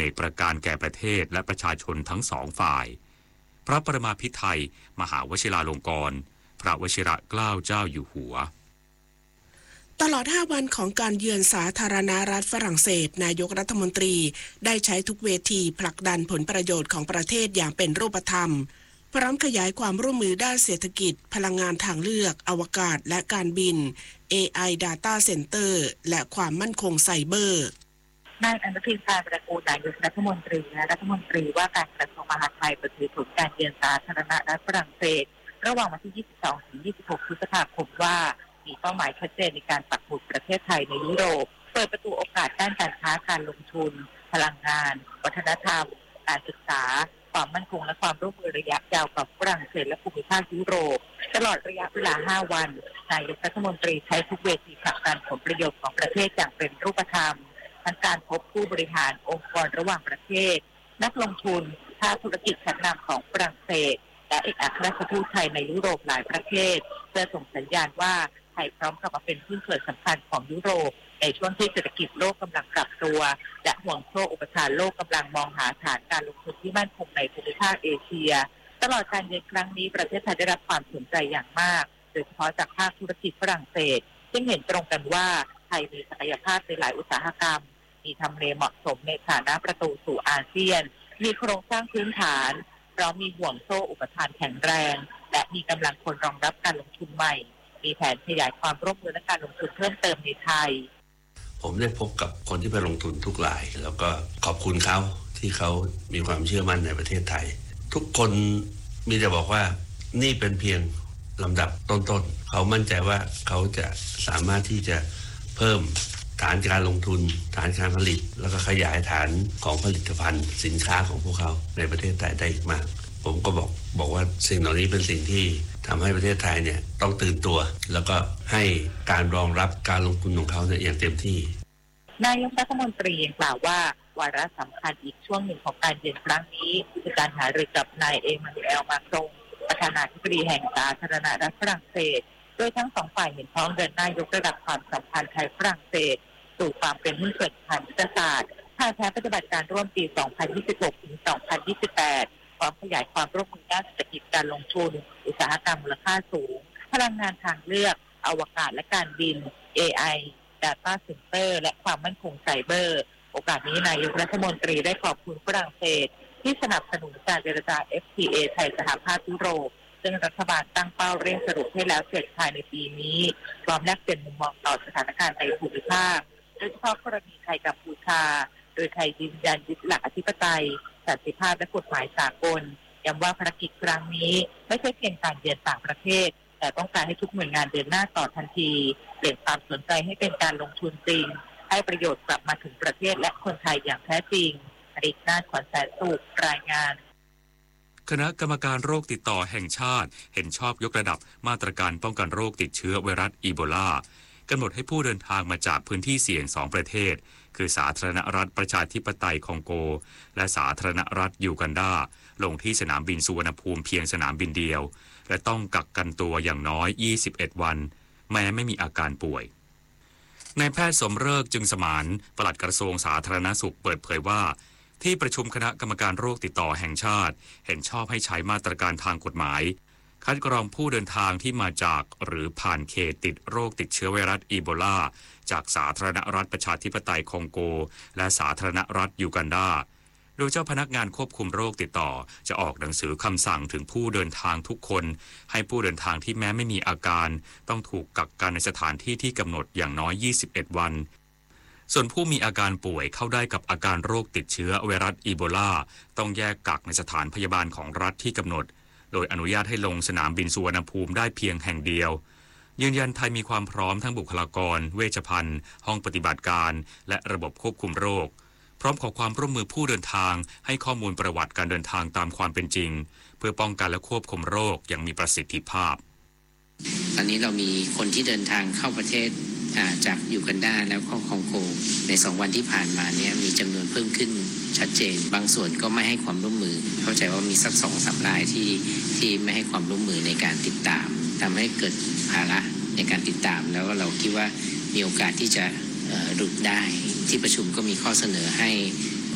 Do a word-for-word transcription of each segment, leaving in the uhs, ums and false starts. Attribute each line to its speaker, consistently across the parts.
Speaker 1: กประการแก่ประเทศและประชาชนทั้งสองฝ่ายพระประมาภิไธยมหาวชิราลงกรณ์พระวชิรเกล้าเจ้าอยู่หัว
Speaker 2: ตลอดห้าวันของการเยือนสาธารณรัฐฝรั่งเศสนายกรัฐมนตรีได้ใช้ทุกเวทีผลักดันผลประโยชน์ของประเทศอย่างเป็นรูปธรรมพร้อมขยายความร่วมมือด้านเศรษฐกิจพลังงานทางเลือกอวกาศและการบิน เอ ไอ Data Center และความมั่นคงไซเบอร์
Speaker 3: นายอนุทินชาญวิรากูลนายกรัฐมนตรีและรัฐมนตรีว่าการกระทรวงมหาดไทยเปิดเผยผลการเยือนสาธารณรัฐฝรั่งเศสระหว่างวันที่ ยี่สิบสองถึงยี่สิบหก พฤษภาคมว่ามีเป้าหมายชัดเจนในการปักหมุดประเทศไทยในยุโรปเปิดประตูโอกาสด้านการค้าการลงทุนพลังงานวัฒนธรรมการศึกษาความมั่นคงและความร่วมมือระยะยาวกับฝรั่งเศสและภูมิภาคยุโรปตลอดระยะเวลาห้าวันนายกรัฐมนตรีใช้ทุกเวทีผลักดันผลประโยชน์ของประเทศอย่างเป็นรูปธรรมทั้งการพบผู้บริหารองค์กรระหว่างประเทศนักลงทุนภาคธุรกิจชั้นนำของฝรั่งเศสและเอกอัครราชทูตไทยในยุโรปหลายประเทศเพื่อส่งสัญญาณว่าไทยพร้อมกลับมาเป็นหุ้นส่วนสำคัญของยุโรปในช่วงที่เศรษฐกิจโลกกำลังปรับตัวและห่วงโซ่อุปทานโลกกำลังมองหาฐานการลงทุนที่มั่นคงในภูมิภาคเอเชียตลอดการเยือนครั้งนี้ประเทศไทยได้รับความสนใจอย่างมากโดยเฉพาะจากภาคธุรกิจฝรั่งเศสซึ่งเห็นตรงกันว่าไทยมีศักยภาพในหลายอุตสาหกรรมมีทำเลเหมาะสมในฐานะประตูสู่อาเซียนมีโครงสร้างพื้นฐานเพราะมีห่วงโซ่อุปทานแข็งแรงและมีกำลังคนรองรับการลงทุนใหม่มีแผนขยายความร่วมมือและการลงทุนเพิ่มเติมในไทย
Speaker 4: ผมได้พบกับคนที่ไปลงทุนทุกรายแล้วก็ขอบคุณเขาที่เขามีความเชื่อมั่นในประเทศไทยทุกคนมีแต่บอกว่านี่เป็นเพียงลำดับต้นๆเขามั่นใจว่าเขาจะสามารถที่จะเพิ่มฐานการลงทุนฐานการผลิตแล้วก็ขยายฐานของผลิตภัณฑ์สินค้าของพวกเขาในประเทศไทยได้อีกมากผมก็บอกบอกว่าสิ่งเหล่านี้เป็นสิ่งที่ทำให้ประเทศไทยเนี่ยต้องตื่นตัวแล้วก็ให้การรองรับการลงทุนของเขาเนี่ยอย่างเต็มที่
Speaker 3: นายกรัฐมนตรียังกล่าวว่าวาระสำคัญอีกช่วงหนึ่งของการเยือนครั้งนี้คือการหารือกับนายเอมานูเอลมาครงประธานาธิบดีแห่งสาธารณรัฐฝรั่งเศสโดยทั้งสองฝ่ายเห็นพ้องเดินหน้ายกระดับความสัมพันธ์ไทยฝรั่งเศสสู่ความเป็นหุ้นส่วนทางยุทธศาสตร์ภายใต้ปฏิบัติการร่วมปี สองพันยี่สิบหก ถึง สองพันยี่สิบแปด พร้อมขยายความร่วมมือด้านเศรษฐกิจการลงทุนอุตสาหกรรมมูลค่าสูงพลังงานทางเลือกอวกาศและการบิน เอ ไอ Data Center และความมั่นคงไซเบอร์โอกาสนี้นายกรัฐมนตรีได้ขอบคุณฝรั่งเศสที่สนับสนุนการเจรจา เอฟ ที เอ ไทยสหภาพยุโรปซึ่งรัฐบาลตั้งเป้าเร่งสรุปให้แล้วเสร็จภายในปีนี้พร้อมแลกเปลี่ยนมุมมองต่อสถานการณ์ในภูมิภาคโดยเฉพาะกรณีไทยกัมพูชาโดยไทยยืนยันยึดหลักอธิปไตยสันติภาพและกฎหมายสากลย้ำว่าภารกิจครั้งนี้ไม่ใช่เพียงการเยือนต่างประเทศแต่ต้องการให้ทุกหน่วยงานเดินหน้าต่อทันทีเปลี่ยนความสนใจให้เป็นการลงทุนจริงให้ประโยชน์กลับมาถึงประเทศและคนไทยอย่างแท้จริงอดิษฐ์นาถ ขวัญแสนสุขรายงาน
Speaker 1: คณะกรรมการโรคติดต่อแห่งชาติเห็นชอบยกระดับมาตรการป้องกันโรคติดเชื้อไวรัสอีโบลากำหนดให้ผู้เดินทางมาจากพื้นที่เสี่ยงสองประเทศคือสาธารณรัฐประชาธิปไตยคองโกและสาธารณรัฐยูกันดาลงที่สนามบินสุวรรณภูมิเพียงสนามบินเดียวและต้องกักกันตัวอย่างน้อยยี่สิบเอ็ดวันแม้ไม่มีอาการป่วยนายแพทย์สมฤกษ์จึงสมานปลัดกระทรวงสาธารณสุขเปิดเผยว่าที่ประชุมคณะกรรมการโรคติดต่อแห่งชาติเห็นชอบให้ใช้มาตรการทางกฎหมายคัดกรองผู้เดินทางที่มาจากหรือผ่านเขตติดโรคติดเชื้อไวรัสอีโบลาจากสาธารณรัฐประชาธิปไตยคองโกและสาธารณรัฐยูกันดาโดยเจ้าพนักงานควบคุมโรคติดต่อจะออกหนังสือคำสั่งถึงผู้เดินทางทุกคนให้ผู้เดินทางที่แม้ไม่มีอาการต้องถูกกักกันในสถานที่ที่กำหนดอย่างน้อยยี่สิบเอ็ดวันส่วนผู้มีอาการป่วยเข้าได้กับอาการโรคติดเชื้อไวรัสอีโบลาต้องแยกกักในสถานพยาบาลของรัฐที่กำหนดโดยอนุญาตให้ลงสนามบินสุวรรณภูมิได้เพียงแห่งเดียวยืนยันไทยมีความพร้อมทั้งบุคลากรเวชภัณฑ์ห้องปฏิบัติการและระบบควบคุมโรคพร้อมขอความร่วมมือผู้เดินทางให้ข้อมูลประวัติการเดินทางตามความเป็นจริงเพื่อป้องกันและควบคุมโรคอย่างมีประสิทธิภาพ
Speaker 5: ตอนนี้เรามีคนที่เดินทางเข้าประเทศจากยูกันดาแล้วก็คองโกในสองวันที่ผ่านมาเนี่ยมีจำนวนเพิ่มขึ้นชัดเจนบางส่วนก็ไม่ให้ความร่วมมือเข้าใจว่ามีสักสองสามรายที่ที่ไม่ให้ความร่วมมือในการติดตามทำให้เกิดภาระในการติดตามแล้วเราคิดว่ามีโอกาสที่จะหลุดได้ที่ประชุมก็มีข้อเสนอให้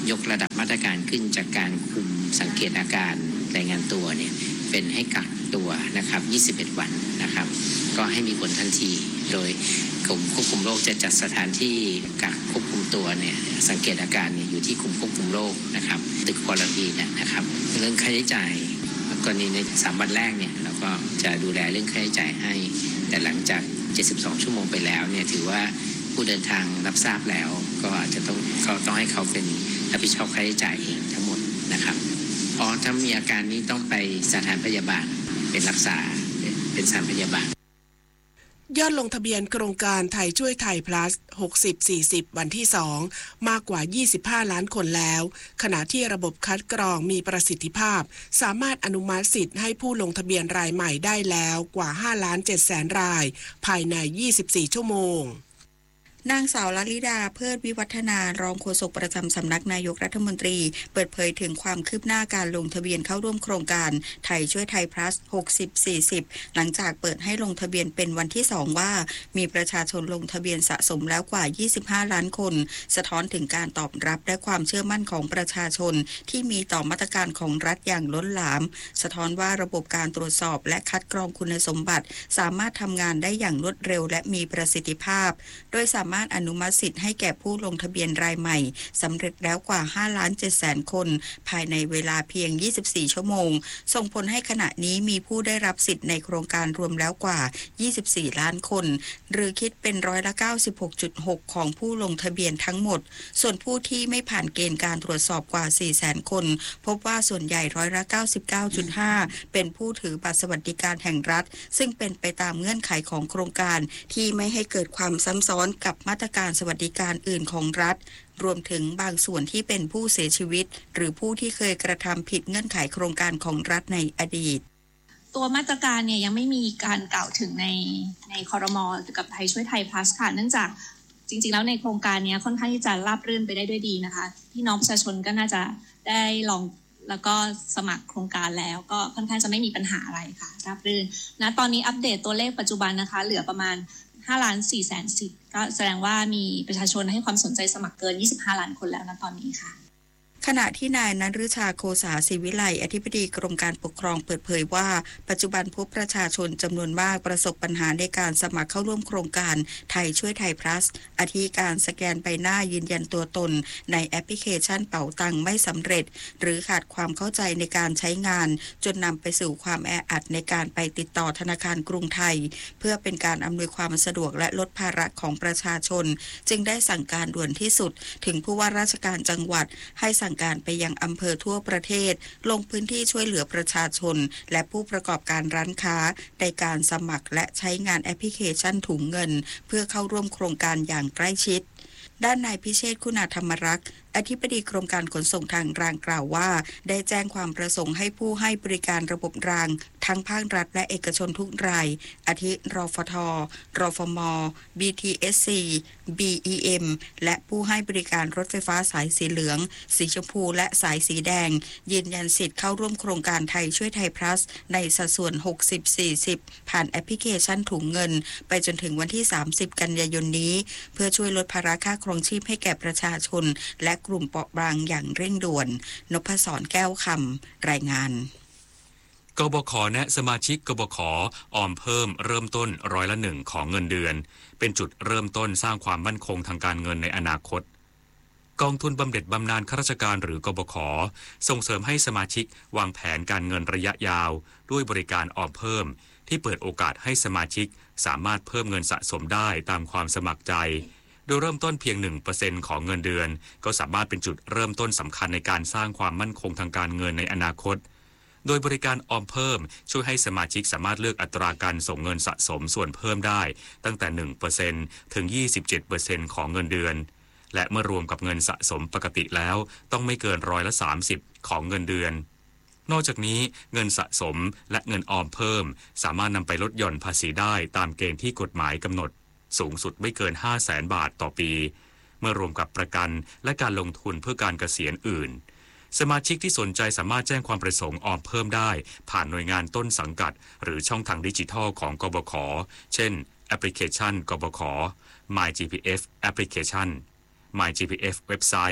Speaker 5: ยกระดับมาตรการขึ้นจากการคุมสังเกตอาการรายงานตัวเนี่ยเป็นให้กักตัวนะครับยี่สิบเอ็ดวันนะครับก็ให้มีผลทันทีโดยกรมควบคุมโรคจะจัดสถานที่กักควบคุมตัวเนี่ยสังเกตอาการเนี่ยอยู่ที่กรมควบคุมโรคนะครับตึกควอรันทีนนะครับเรื่องค่าใช้จ่ายกรณีในสามวันแรกเนี่ยเราก็จะดูแลเรื่องค่าใช้จ่ายให้แต่หลังจากเจ็ดสิบสองชั่วโมงไปแล้วเนี่ยถือว่าผู้เดินทางรับทราบแล้วก็อาจจะต้องเขาต้องให้เขาเป็นรับผิดชอบค่าใช้จ่ายเองทั้งหมดนะครับอ๋อถ้ามีอาการนี้ต้องไปสถานพยาบาลเป็นรักษาเป็นสถานพยาบาล
Speaker 2: ยอดลงทะเบียนโครงการไทยช่วยไทย plus หกสิบ สี่สิบ วันที่สองมากกว่ายี่สิบห้าล้านคนแล้วขณะที่ระบบคัดกรองมีประสิทธิภาพสามารถอนุมัติสิทธิ์ให้ผู้ลงทะเบียนรายใหม่ได้แล้วกว่าห้าล้านเจ็ดแสนรายภายในยี่สิบสี่ชั่วโมง
Speaker 6: นางสาวลลิดาเพิดวิวัฒนารองโฆษกประจำสำนักนายกรัฐมนตรีเปิดเผยถึงความคืบหน้าการลงทะเบียนเข้าร่วมโครงการไทยช่วยไทย plus หกสิบ สี่สิบหลังจากเปิดให้ลงทะเบียนเป็นวันที่สองว่ามีประชาชนลงทะเบียนสะสมแล้วกว่ายี่สิบห้าล้านคนสะท้อนถึงการตอบรับและความเชื่อมั่นของประชาชนที่มีต่อมาตรการของรัฐอย่างล้นหลามสะท้อนว่าระบบการตรวจสอบและคัดกรองคุณสมบัติสามารถทำงานได้อย่างรวดเร็วและมีประสิทธิภาพโดยสามารถอนุมัติสิทธิ์ให้แก่ผู้ลงทะเบียนรายใหม่สำเร็จแล้วกว่าห้าล้านเจ็ดแสนคนภายในเวลาเพียงยี่สิบสี่ชั่วโมงส่งผลให้ขณะนี้มีผู้ได้รับสิทธิ์ในโครงการรวมแล้วกว่ายี่สิบสี่ล้านคนหรือคิดเป็นร้อยละ เก้าสิบหกจุดหก ของผู้ลงทะเบียนทั้งหมดส่วนผู้ที่ไม่ผ่านเกณฑ์การตรวจสอบกว่า สี่แสนคนพบว่าส่วนใหญ่ร้อยละ เก้าสิบเก้าจุดห้า เป็นผู้ถือบัตรสวัสดิการแห่งรัฐซึ่งเป็นไปตามเงื่อนไขของโครงการที่ไม่ให้เกิดความซ้ำซ้อนกับมาตรการสวัสดิการอื่นของรัฐรวมถึงบางส่วนที่เป็นผู้เสียชีวิตหรือผู้ที่เคยกระทำผิดเงื่อนไขโครงการของรัฐในอดีต
Speaker 7: ตัวมาตรการเนี่ยยังไม่มีการกล่าวถึงในในครม.กับไทยช่วยไทย plus ค่ะเนื่องจากจริงๆแล้วในโครงการนี้ค่อนข้างที่จะราบรื่นไปได้ด้วยดีนะคะพี่น้องประชาชนก็น่าจะได้ลองแล้วก็สมัครโครงการแล้วก็ค่อนข้างจะไม่มีปัญหาอะไรค่ะราบรื่นนะตอนนี้อัปเดตตัวเลขปัจจุบันนะคะเหลือประมาณห้าล้านสี่แสนสิทธิ์ก็แสดงว่ามีประชาชนให้ความสนใจสมัครเกินยี่สิบห้าล้านคนแล้วนะตอนนี้ค่ะ
Speaker 6: ขณะที่นายณฤชาโคสาศิวิไลอธิบดีกรมการปกครองเปิดเผยว่าปัจจุบันพบประชาชนจำนวนมากประสบปัญหาในการสมัครเข้าร่วมโครงการไทยช่วยไทย plus อาทิการสแกนใบหน้ายืนยันตัวตนในแอปพลิเคชันเป๋าตังไม่สำเร็จหรือขาดความเข้าใจในการใช้งานจนนำไปสู่ความแออัดในการไปติดต่อธนาคารกรุงไทยเพื่อเป็นการอำนวยความสะดวกและลดภาระของประชาชนจึงได้สั่งการด่วนที่สุดถึงผู้ว่าราชการจังหวัดให้สั่งการไปยังอำเภอทั่วประเทศลงพื้นที่ช่วยเหลือประชาชนและผู้ประกอบการร้านค้าในการสมัครและใช้งานแอปพลิเคชันถุงเงินเพื่อเข้าร่วมโครงการอย่างใกล้ชิดด้านนายพิเชษฐ์คุณาธรรมรักษ์อธิบดีกรมการขนส่งทางรางกล่าวว่าได้แจ้งความประสงค์ให้ผู้ให้บริการระบบรางทั้งภาครัฐและเอกชนทุกรายอาทิรฟท.รฟม. บี ที เอส ซี บี อี เอ็ม และผู้ให้บริการรถไฟฟ้าสายสีเหลืองสีชมพูและสายสีแดงยืนยันสิทธิ์เข้าร่วมโครงการไทยช่วยไทย plus ในสัดส่วน หกสิบ สี่สิบ ผ่านแอปพลิเคชันถุงเงินไปจนถึงวันที่ สามสิบ กันยายนนี้เพื่อช่วยลดภาระค่าครองชีพให้แก่ประชาชนและกลุ่มเปราะบางอย่างเร่งด่วนนพศรแก้วคำรายงาน
Speaker 1: กบข.แนะสมาชิกกบข.ออมเพิ่มเริ่มต้นร้อยละหนึ่งของเงินเดือนเป็นจุดเริ่มต้นสร้างความมั่นคงทางการเงินในอนาคตกองทุนบำเหน็จบำนาญข้าราชการหรือกบข.ส่งเสริมให้สมาชิกวางแผนการเงินระยะยาวด้วยบริการออมเพิ่มที่เปิดโอกาสให้สมาชิกสามารถเพิ่มเงินสะสมได้ตามความสมัครใจโดยเริ่มต้นเพียง หนึ่งเปอร์เซ็นต์ ของเงินเดือนก็สามารถเป็นจุดเริ่มต้นสำคัญในการสร้างความมั่นคงทางการเงินในอนาคตโดยบริการออมเพิ่มช่วยให้สมาชิกสามารถเลือกอัตราการส่งเงินสะสมส่วนเพิ่มได้ตั้งแต่ หนึ่งเปอร์เซ็นต์ ถึง ยี่สิบเจ็ดเปอร์เซ็นต์ ของเงินเดือนและเมื่อรวมกับเงินสะสมปกติแล้วต้องไม่เกินร้อยละสามสิบของเงินเดือนนอกจากนี้เงินสะสมและเงินออมเพิ่มสามารถนำไปลดหย่อนภาษีได้ตามเกณฑ์ที่กฎหมายกำหนดสูงสุดไม่เกิน ห้าแสน บาทต่อปีเมื่อรวมกับประกันและการลงทุนเพื่อการเกษียณอื่นสมาชิกที่สนใจสามารถแจ้งความประสงค์ออมเพิ่มได้ผ่านหน่วยงานต้นสังกัดหรือช่องทางดิจิทัลของกบข.เช่นแอปพลิเคชันกบข. My จี พี เอฟ แอปพลิเคชัน My จี พี เอฟ เว็บไซต์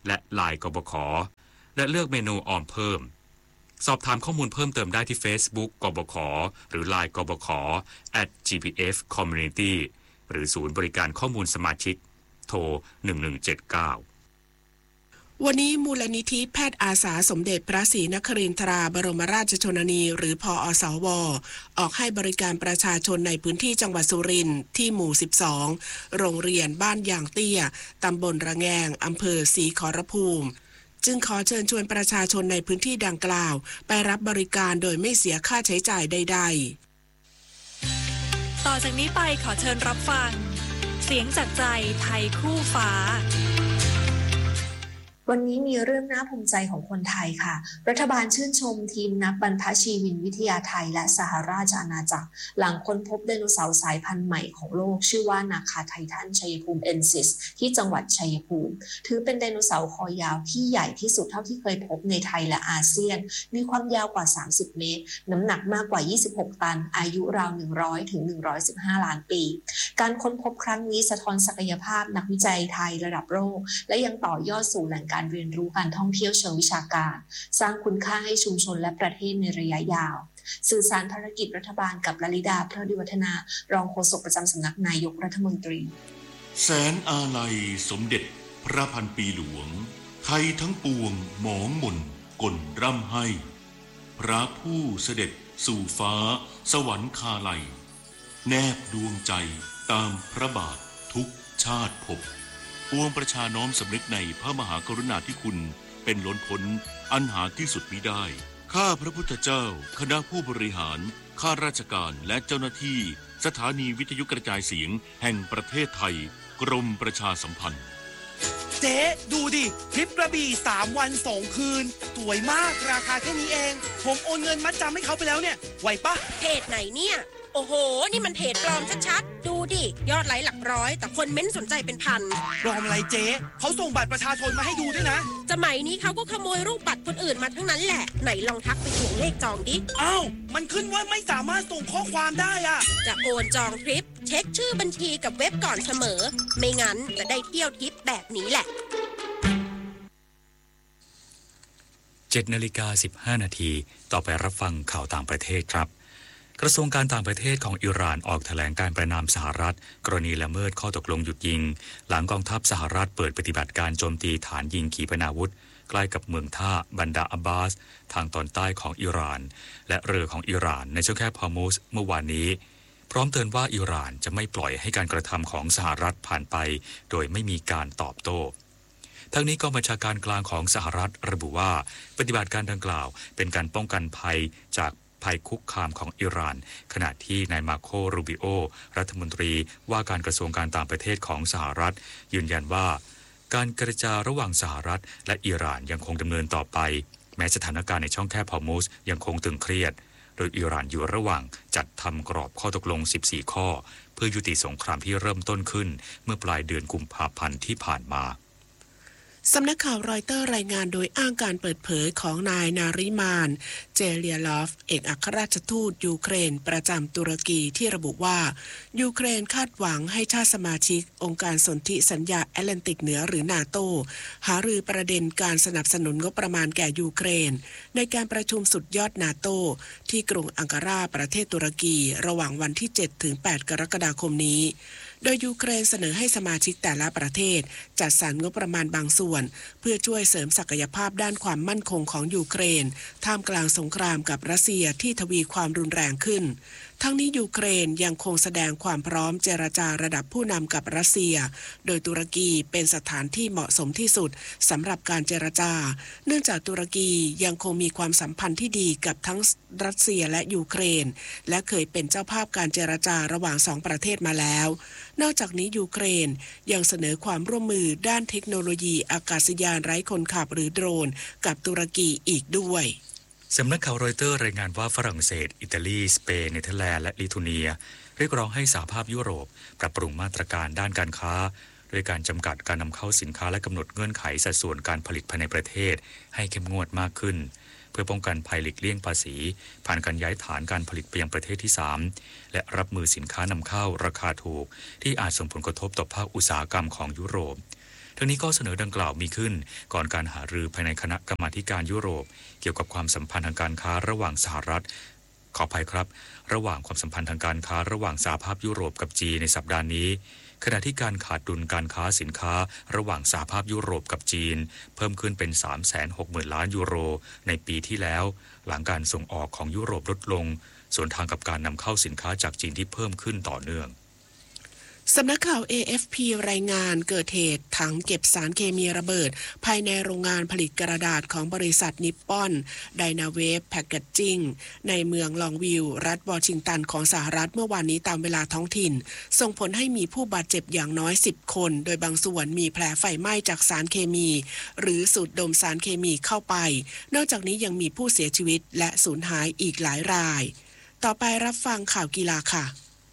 Speaker 1: และ ไลน์ กบข.และเลือกเมนูออมเพิ่มสอบถามข้อมูลเพิ่มเติมได้ที่ Facebook กบข.หรือ ไลน์ กบข. แอท จี พี เอฟ คอมมูนิตี้ หรือศูนย์บริการข้อมูลสมาชิกโทรหนึ่งหนึ่งเจ็ดเก้า
Speaker 2: วันนี้มูลนิธิแพทย์อาสาสมเด็จพระศรีนครินทราบรมราชชนนีหรือพอสวออกให้บริการประชาชนในพื้นที่จังหวัดสุรินทร์ที่หมู่สิบสองโรงเรียนบ้านยางเตี้ยตำบลระแงงอำเภอศรีขอรภูมิจึงขอเชิญชวนประชาชนในพื้นที่ดังกล่าวไปรับบริการโดยไม่เสียค่าใช้จ่ายใด
Speaker 8: ๆต่อจากนี้ไปขอเชิญรับฟังเสียงจากใจไทยคู่ฟ้า
Speaker 9: วันนี้มีเรื่องน่าภูมิใจของคนไทยค่ะรัฐบาลชื่นชมทีมนักบรรพชีวินวิทยาไทยและสหราชอาณาจักรหลังค้นพบไดโนเสาร์สายพันธุ์ใหม่ของโลกชื่อว่านาคาไททันชัยภูมิเอนซิสที่จังหวัดชัยภูมิถือเป็นไดโนเสาร์คอยาวที่ใหญ่ที่สุดเท่าที่เคยพบในไทยและอาเซียนมีความยาวกว่าสามสิบเมตรน้ำหนักมากกว่ายี่สิบหกตันอายุราวหนึ่งร้อยถึงหนึ่งร้อยสิบห้าล้านปีการค้นพบครั้งนี้สะท้อนศักยภาพนักวิจัยไทยระดับโลกและยังต่อยอดสู่แหล่งการเรียนรู้การท่องเที่ยวเชิงวิชาการสร้างคุณค่าให้ชุมชนและประเทศในระยะยาวสื่อสารภารกิจรัฐบาลกับลลิดาเพลิดดิวัฒนารองโฆษกประจำสำนักนายกรัฐมนตรี
Speaker 10: แสนอาลัยสมเด็จพระพันปีหลวงไทยทั้งปวงหมองหม่นก่นร่ำให้พระผู้เสด็จสู่ฟ้าสวรรคาลัยแนบดวงใจตามพระบาททุกชาติภพปวงประชาน้อมสำนึกในพระมหากรุณาธิคุณเป็นล้นพ้นอันหาที่สุดมิได้ข้าพระพุทธเจ้าคณะผู้บริหารข้าราชการและเจ้าหน้าที่สถานีวิทยุกระจายเสียงแห่งประเทศไทยกรมประชาสัมพันธ์
Speaker 11: เจ๊ดูดิทริปกระบี่สามวันสองคืนสวยมากราคาแค่นี้เองผมโอนเงินมัดจำให้เขาไปแล้วเนี่ยไหวปะ
Speaker 12: เพจไหนเนี่ยโอ้โหนี่มันเพจปลอมชัดๆดูดิยอดไลค์หลักร้อยแต่คนเม้นสนใจเป็นพัน
Speaker 11: ปลอมอะไรเจ๊เขาส่งบัตรประชาชนมาให้ดูด้วยนะ
Speaker 12: สมัยนี้เขาก็ขโมยรูปบัตรคนอื่นมาทั้งนั้นแหละไหนลองทักไปทวงเลขจองดิ
Speaker 11: อ้าวมันขึ้นว่าไม่สามารถส่งข้อความได้อะ
Speaker 12: จะโอนจองทริปเช็คชื่อบัญชีกับเว็บก่อนเสมอไม่งั้นจะได้เที่ยวทริปแบบนี้แหละ
Speaker 1: เจ็ดนาฬิกาสิบห้านาทีต่อไปรับฟังข่าวต่างประเทศครับกระทรวงการต่างประเทศของอิหร่านออกแถลงการประณามสหรัฐกรณีละเมิดข้อตกลงหยุดยิงหลังกองทัพสหรัฐเปิดปฏิบัติการโจมตีฐานยิงขีปนาวุธใกล้กับเมืองท่าบันดาอับบาสทางตอนใต้ของอิหร่านและเรือของอิหร่านในช่องแคบฮอร์มุซเมื่อวานนี้พร้อมเตือนว่าอิหร่านจะไม่ปล่อยให้การกระทำของสหรัฐผ่านไปโดยไม่มีการตอบโต้ทั้งนี้กองบัญชาการกลางของสหรัฐระบุว่าปฏิบัติการดังกล่าวเป็นการป้องกันภัยจากภัยคุกคามของอิหร่านขณะที่นายมาโครูบิโอรัฐมนตรีว่าการกระทรวงการต่างประเทศของสหรัฐยืนยันว่าการเจรจาระหว่างสหรัฐและอิหร่านยังคงดำเนินต่อไปแม้สถานการณ์ในช่องแคบฮอร์มุซยังคงตึงเครียดโดยอิหร่านอยู่ระหว่างจัดทำกรอบข้อตกลงสิบสี่ข้อเพื่อยุติสงครามที่เริ่มต้นขึ้นเมื่อปลายเดือนกุมภาพันธ์ที่ผ่านมา
Speaker 2: สำนักข่าวรอยเตอร์รายงานโดยอ้างการเปิดเผยของนายนาริมานเจเลียลอฟเอกอัครราชทูตยูเครนประจำตุรกีที่ระบุว่ายูเครนคาดหวังให้ชาติสมาชิกองค์การสนธิสัญญาแอตแลนติกเหนือหรือนาโตหารือประเด็นการสนับสนุนงบประมาณแก่ยูเครนในการประชุมสุดยอดนาโตที่กรุงอังการาประเทศตุรกีระหว่างวันที่เจ็ดถึงแปดกรกฎาคมนี้โดยยูเครนเสนอให้สมาชิกแต่ละประเทศจัดสรรงบประมาณบางส่วนเพื่อช่วยเสริมศักยภาพด้านความมั่นคงของยูเครนท่ามกลางสงครามกับรัสเซียที่ทวีความรุนแรงขึ้นทั้งนี้ยูเครนยังคงแสดงความพร้อมเจรจาระดับผู้นำกับรัสเซียโดยตุรกีเป็นสถานที่เหมาะสมที่สุดสำหรับการเจรจาเนื่องจากตุรกียังคงมีความสัมพันธ์ที่ดีกับทั้งรัสเซียและยูเครนและเคยเป็นเจ้าภาพการเจรจาระหว่างสองประเทศมาแล้วนอกจากนี้ยูเครนยังเสนอความร่วมมือด้านเทคโนโลยีอากาศยานไร้คนขับหรือโดรนกับตุรกีอีกด้วย
Speaker 1: สำนักข่าวรอยเตอร์รายงานว่าฝรั่งเศสอิตาลีสเปนเนเธอร์แลนด์และลิทัวเนียเรียกร้องให้สหภาพยุโรปปรับปรุงมาตรการด้านการค้าโดยการจำกัดการนำเข้าสินค้าและกำหนดเงื่อนไขสัดส่วนการผลิตภายในประเทศให้เข้มงวดมากขึ้นเพื่อป้องกันภัยหลีกเลี่ยงภาษีผ่านการย้ายฐานการผลิตไปยังประเทศที่สามและรับมือสินค้านำเข้าราคาถูกที่อาจส่งผลกระทบต่อภาคอุตสาหกรรมของยุโรปทั้งนี้ก็เสนอดังกล่าวมีขึ้นก่อนการหารือภายในคณะกรรมาธิการยุโรปเกี่ยวกับความสัมพันธ์ทางการค้าระหว่างสหรัฐขออภัยครับระหว่างความสัมพันธ์ทางการค้าระหว่างสหภาพยุโรปกับจีนในสัปดาห์นี้ขณะที่การขาดดุลการค้าสินค้าระหว่างสหภาพยุโรปกับจีนเพิ่มขึ้นเป็น สามแสนหกหมื่น ล้านยูโรในปีที่แล้วหลังการส่งออกของยุโรปลดลงส่วนทางกับการนำเข้าสินค้าจากจีนที่เพิ่มขึ้นต่อเนื่อง
Speaker 2: สำนักข่าว เอ เอฟ พี รายงานเกิดเหตุถังเก็บสารเคมีระเบิดภายในโรงงานผลิตกระดาษของบริษัทนิปปอนไดนาเวฟแพคเกจจิ้งในเมืองลองวิลรัฐวอชิงตันของสหรัฐเมื่อวานนี้ตามเวลาท้องถิ่นส่งผลให้มีผู้บาดเจ็บอย่างน้อยสิบคนโดยบางส่วนมีแผลไฟไหม้จากสารเคมีหรือสูดดมสารเคมีเข้าไปนอกจากนี้ยังมีผู้เสียชีวิตและสูญหายอีกหลายรายต่อไปรับฟังข่าวกีฬาค่ะ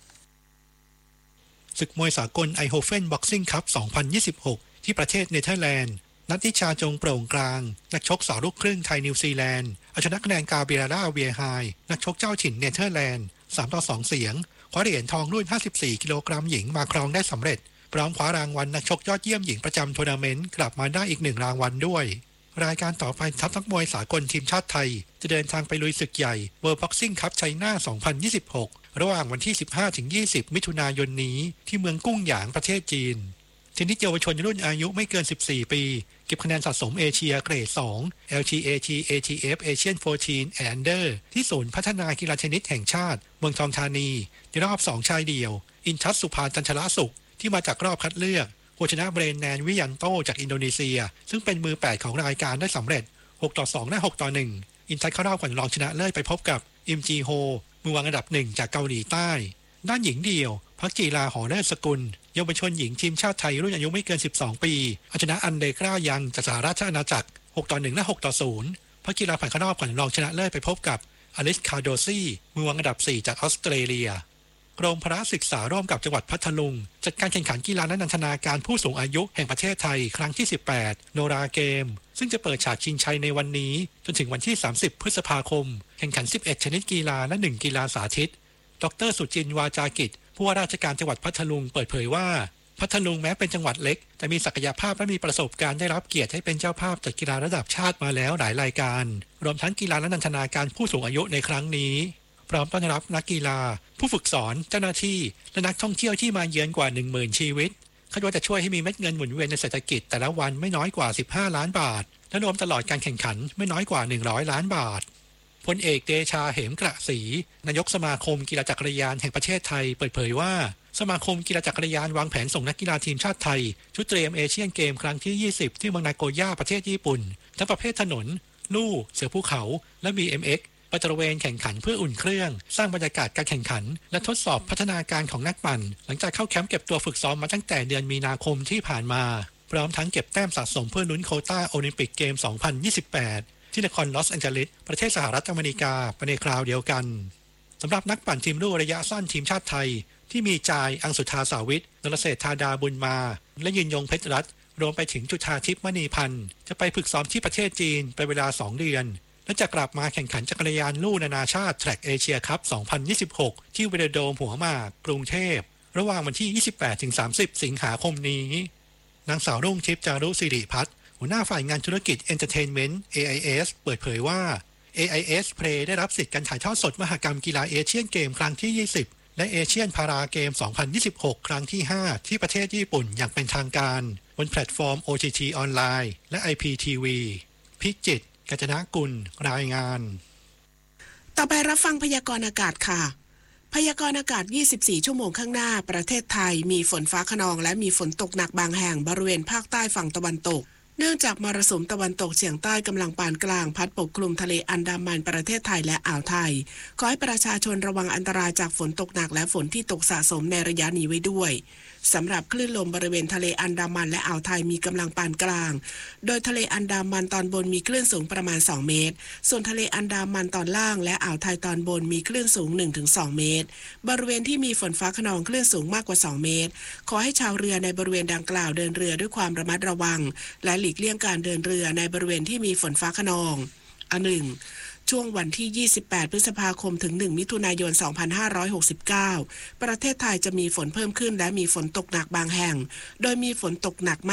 Speaker 13: ศึกมวยสากลไอโฮเฟนบ็อกซิ่งคัพ สองพันยี่สิบหก ที่ประเทศเนเธอร์แลนด์นัทนิชาจงโปร่งกลางนักชกสาวลูกครึ่งไทยนิวซีแลนด์เอาชนะคะแนนกาเบราล่าเวียไฮนักชกเจ้าถิ่นเนเธอร์แลนด์สามต่อสองเสียงคว้าเหรียญทองรุ่นห้าสิบสี่กิโลกรัมหญิงมาครองได้สำเร็จพร้อมคว้ารางวัลนักชกยอดเยี่ยมหญิงประจำทัวร์นาเมนต์กลับมาได้อีกหนึ่งรางวัลด้วยรายการต่อไปทัพนักมวยสากลทีมชาติไทยจะเดินทางไปลุยศึกใหญ่ World Boxing Cup China สองพันยี่สิบหกระหว่างวันที่ สิบห้าถึงยี่สิบ มิถุนายนนี้ที่เมืองกุ้งหยางประเทศจีนเทนนิสเยาวชนรุ่นอายุไม่เกินสิบสี่ปีเก็บคะแนนสะสมเอเชียเกรด สอง แอล ที เอ ที เอ ที เอฟ Asian สิบสี่ Under ที่ศูนย์พัฒนากีฬาเทนนิสแห่งชาติเมืองทองธานีในรอบสองชายเดี่ยวอินทัศสุภาจันทรสุขที่มาจากรอบคัดเลือกผู้ชนะเบรนแนนวิยันโตจากอินโดนีเซียซึ่งเป็นมือแปดของรายการได้สำเร็จหกต่อสองและหกต่อหนึ่งอินทัศเข้ารอบก่อนรองชนะเลิศไปพบกับอิมจีโฮมือวางอันดับหนึ่งจากเกาหลีใต้ด้านหญิงเดี่ยวพักจีราหอเลิศสกุลเยาวชนหญิงทีมชาติไทยรุ่นอายุไม่เกินสิบสองปีเอาชนะอันเดกล้ายังจากสหราชอาณาจักรหกต่อหนึ่งและหกต่อศูนย์พักจีราผ่านเข้ารอบก่อนรองชนะเลิศไปพบกับอลิสคาโดซี่มือวางอันดับสี่จากออสเตรเลียกรมพละศึกษาร่วมกับจังหวัดพัทลุงจัดการแข่งขันกีฬานันทนาการผู้สูงอายุแห่งประเทศไทยครั้งที่สิบแปดโนราเกมซึ่งจะเปิดฉากชิงชัยในวันนี้จนถึงวันที่สามสิบพฤษภาคมแข่งขันสิบเอ็ดชนิดกีฬาและหนึ่งกีฬาสาธิตดร.สุจินต์วาจากิจผู้ว่าราชการจังหวัดพัทลุงเปิดเผยว่าพัทลุงแม้เป็นจังหวัดเล็กแต่มีศักยภาพและมีประสบการณ์ได้รับเกียรติให้เป็นเจ้าภาพจัดกีฬาระดับชาติมาแล้วหลายรายการรวมทั้งกีฬาและนันทนาการผู้สูงอายุในครั้งนี้พร้อมต้อนรับนักกีฬาผู้ฝึกสอนเจ้าหน้าที่และนักท่องเที่ยวที่มาเยือนกว่า หนึ่งหมื่น ชีวิตคาดว่าจะช่วยให้มีเม็ดเงินหมุนเวียนในเศรษฐกิจแต่ละวันไม่น้อยกว่าสิบห้าล้านบาทและรวมตลอดการแข่งขันไม่น้อยกว่าหนึ่งร้อยล้านบาทพลเอกเดชาเหมกระศรีนายกสมาคมกีฬาจักรยานแห่งประเทศไทยเปิดเผยว่าสมาคมกีฬาจักรยานวางแผนส่งนักกีฬาทีมชาติไทยชุดเตรียมเอเชียนเกมครั้งที่ยี่สิบที่เมืองนาโกย่าประเทศญี่ปุ่นทั้งประเภทถนนลู่เสือภูเขาและ บี เอ็ม เอ็กซ์ ไปตระเวนแข่งขันเพื่ออุ่นเครื่องสร้างบรรยากาศการแข่งขันและทดสอบพัฒนาการของนักปั่นหลังจากเข้าแคมป์เก็บตัวฝึกซ้อมมาตั้งแต่เดือนมีนาคมที่ผ่านมาพร้อมทั้งเก็บแต้มสะสมเพื่อลุ้นโควต้าโอลิมปิกเกม สองพันยี่สิบแปดที่นครลอสแอนเจลิสประเทศสหรัฐอเมริกาไปในคราวเดียวกันสำหรับนักปั่นทีมลู่ระยะสั้นทีมชาติไทยที่มีจายอังสุธาสาวิทย์นรเศรษฐธาดาบุญมาและยืนยงเพชรรัตน์รวมไปถึงจุฑาทิพย์มณีพันธ์จะไปฝึกซ้อมที่ประเทศจีนเป็นเวลาสองเดือนและจะกลับมาแข่งขันจักรยานลู่นานาชาติแทร็กเอเชียคัพ สองพันยี่สิบหกที่เวโรโดมหัวหมากกรุงเทพระหว่างวันที่ ยี่สิบแปดถึงสามสิบ สิงหาคมนี้นางสาวรุ่งทิพย์จารุสิริพัฒน์หัวหน้าฝ่ายงานธุรกิจ Entertainment เอ ไอ เอส เปิดเผยว่า เอ ไอ เอส Play ได้รับสิทธิ์การถ่ายทอดสดมหกรรมกีฬาเอเชียนเกมครั้งที่ยี่สิบและเอเชียนพาราเกม สองพันยี่สิบหก ครั้งที่ห้าที่ประเทศญี่ปุ่นอย่างเป็นทางการบนแพลตฟอร์ม โอ ที ที ออนไลน์และ ไอ พี ที วี พิจิตรกัญจนกุลรายงาน
Speaker 2: ต่อไปรับฟังพยากรณ์อากาศค่ะพยากรณ์อากาศยี่สิบสี่ชั่วโมงข้างหน้าประเทศไทยมีฝนฟ้าคะนองและมีฝนตกหนักบางแห่งบริเวณภาคใต้ฝั่งตะวันตกเนื่องจากมรสุมตะวันตกเฉียงใต้กำลังปานกลางพัดปกคลุมทะเลอันดามันประเทศไทยและอ่าวไทยขอให้ประชาชนระวังอันตรายจากฝนตกหนักและฝนที่ตกสะสมในระยะนี้ไว้ด้วยสำหรับคลื่นลมบริเวณทะเลอันดามันและอ่าวไทยมีกำลังปานกลางโดยทะเลอันดามันตอนบนมีคลื่นสูงประมาณสองเมตรส่วนทะเลอันดามันตอนล่างและอ่าวไทยตอนบนมีคลื่นสูง หนึ่งถึงสอง เมตรบริเวณที่มีฝนฟ้าคะนองคลื่นสูงมากกว่าสองเมตรขอให้ชาวเรือในบริเวณดังกล่าวเดินเรือด้วยความระมัดระวังและหลีกเลี่ยงการเดินเรือในบริเวณที่มีฝนฟ้าคะนองอันหนึ่งช่วงวันที่ยี่สิบแปดพฤษภาคมถึงหนึ่งมิถุนายนสองพันห้าร้อยหกสิบเก้าประเทศไทยจะมีฝนเพิ่มขึ้นและมีฝนตกหนักบางแห่งโดยมีฝนตกหนักมาก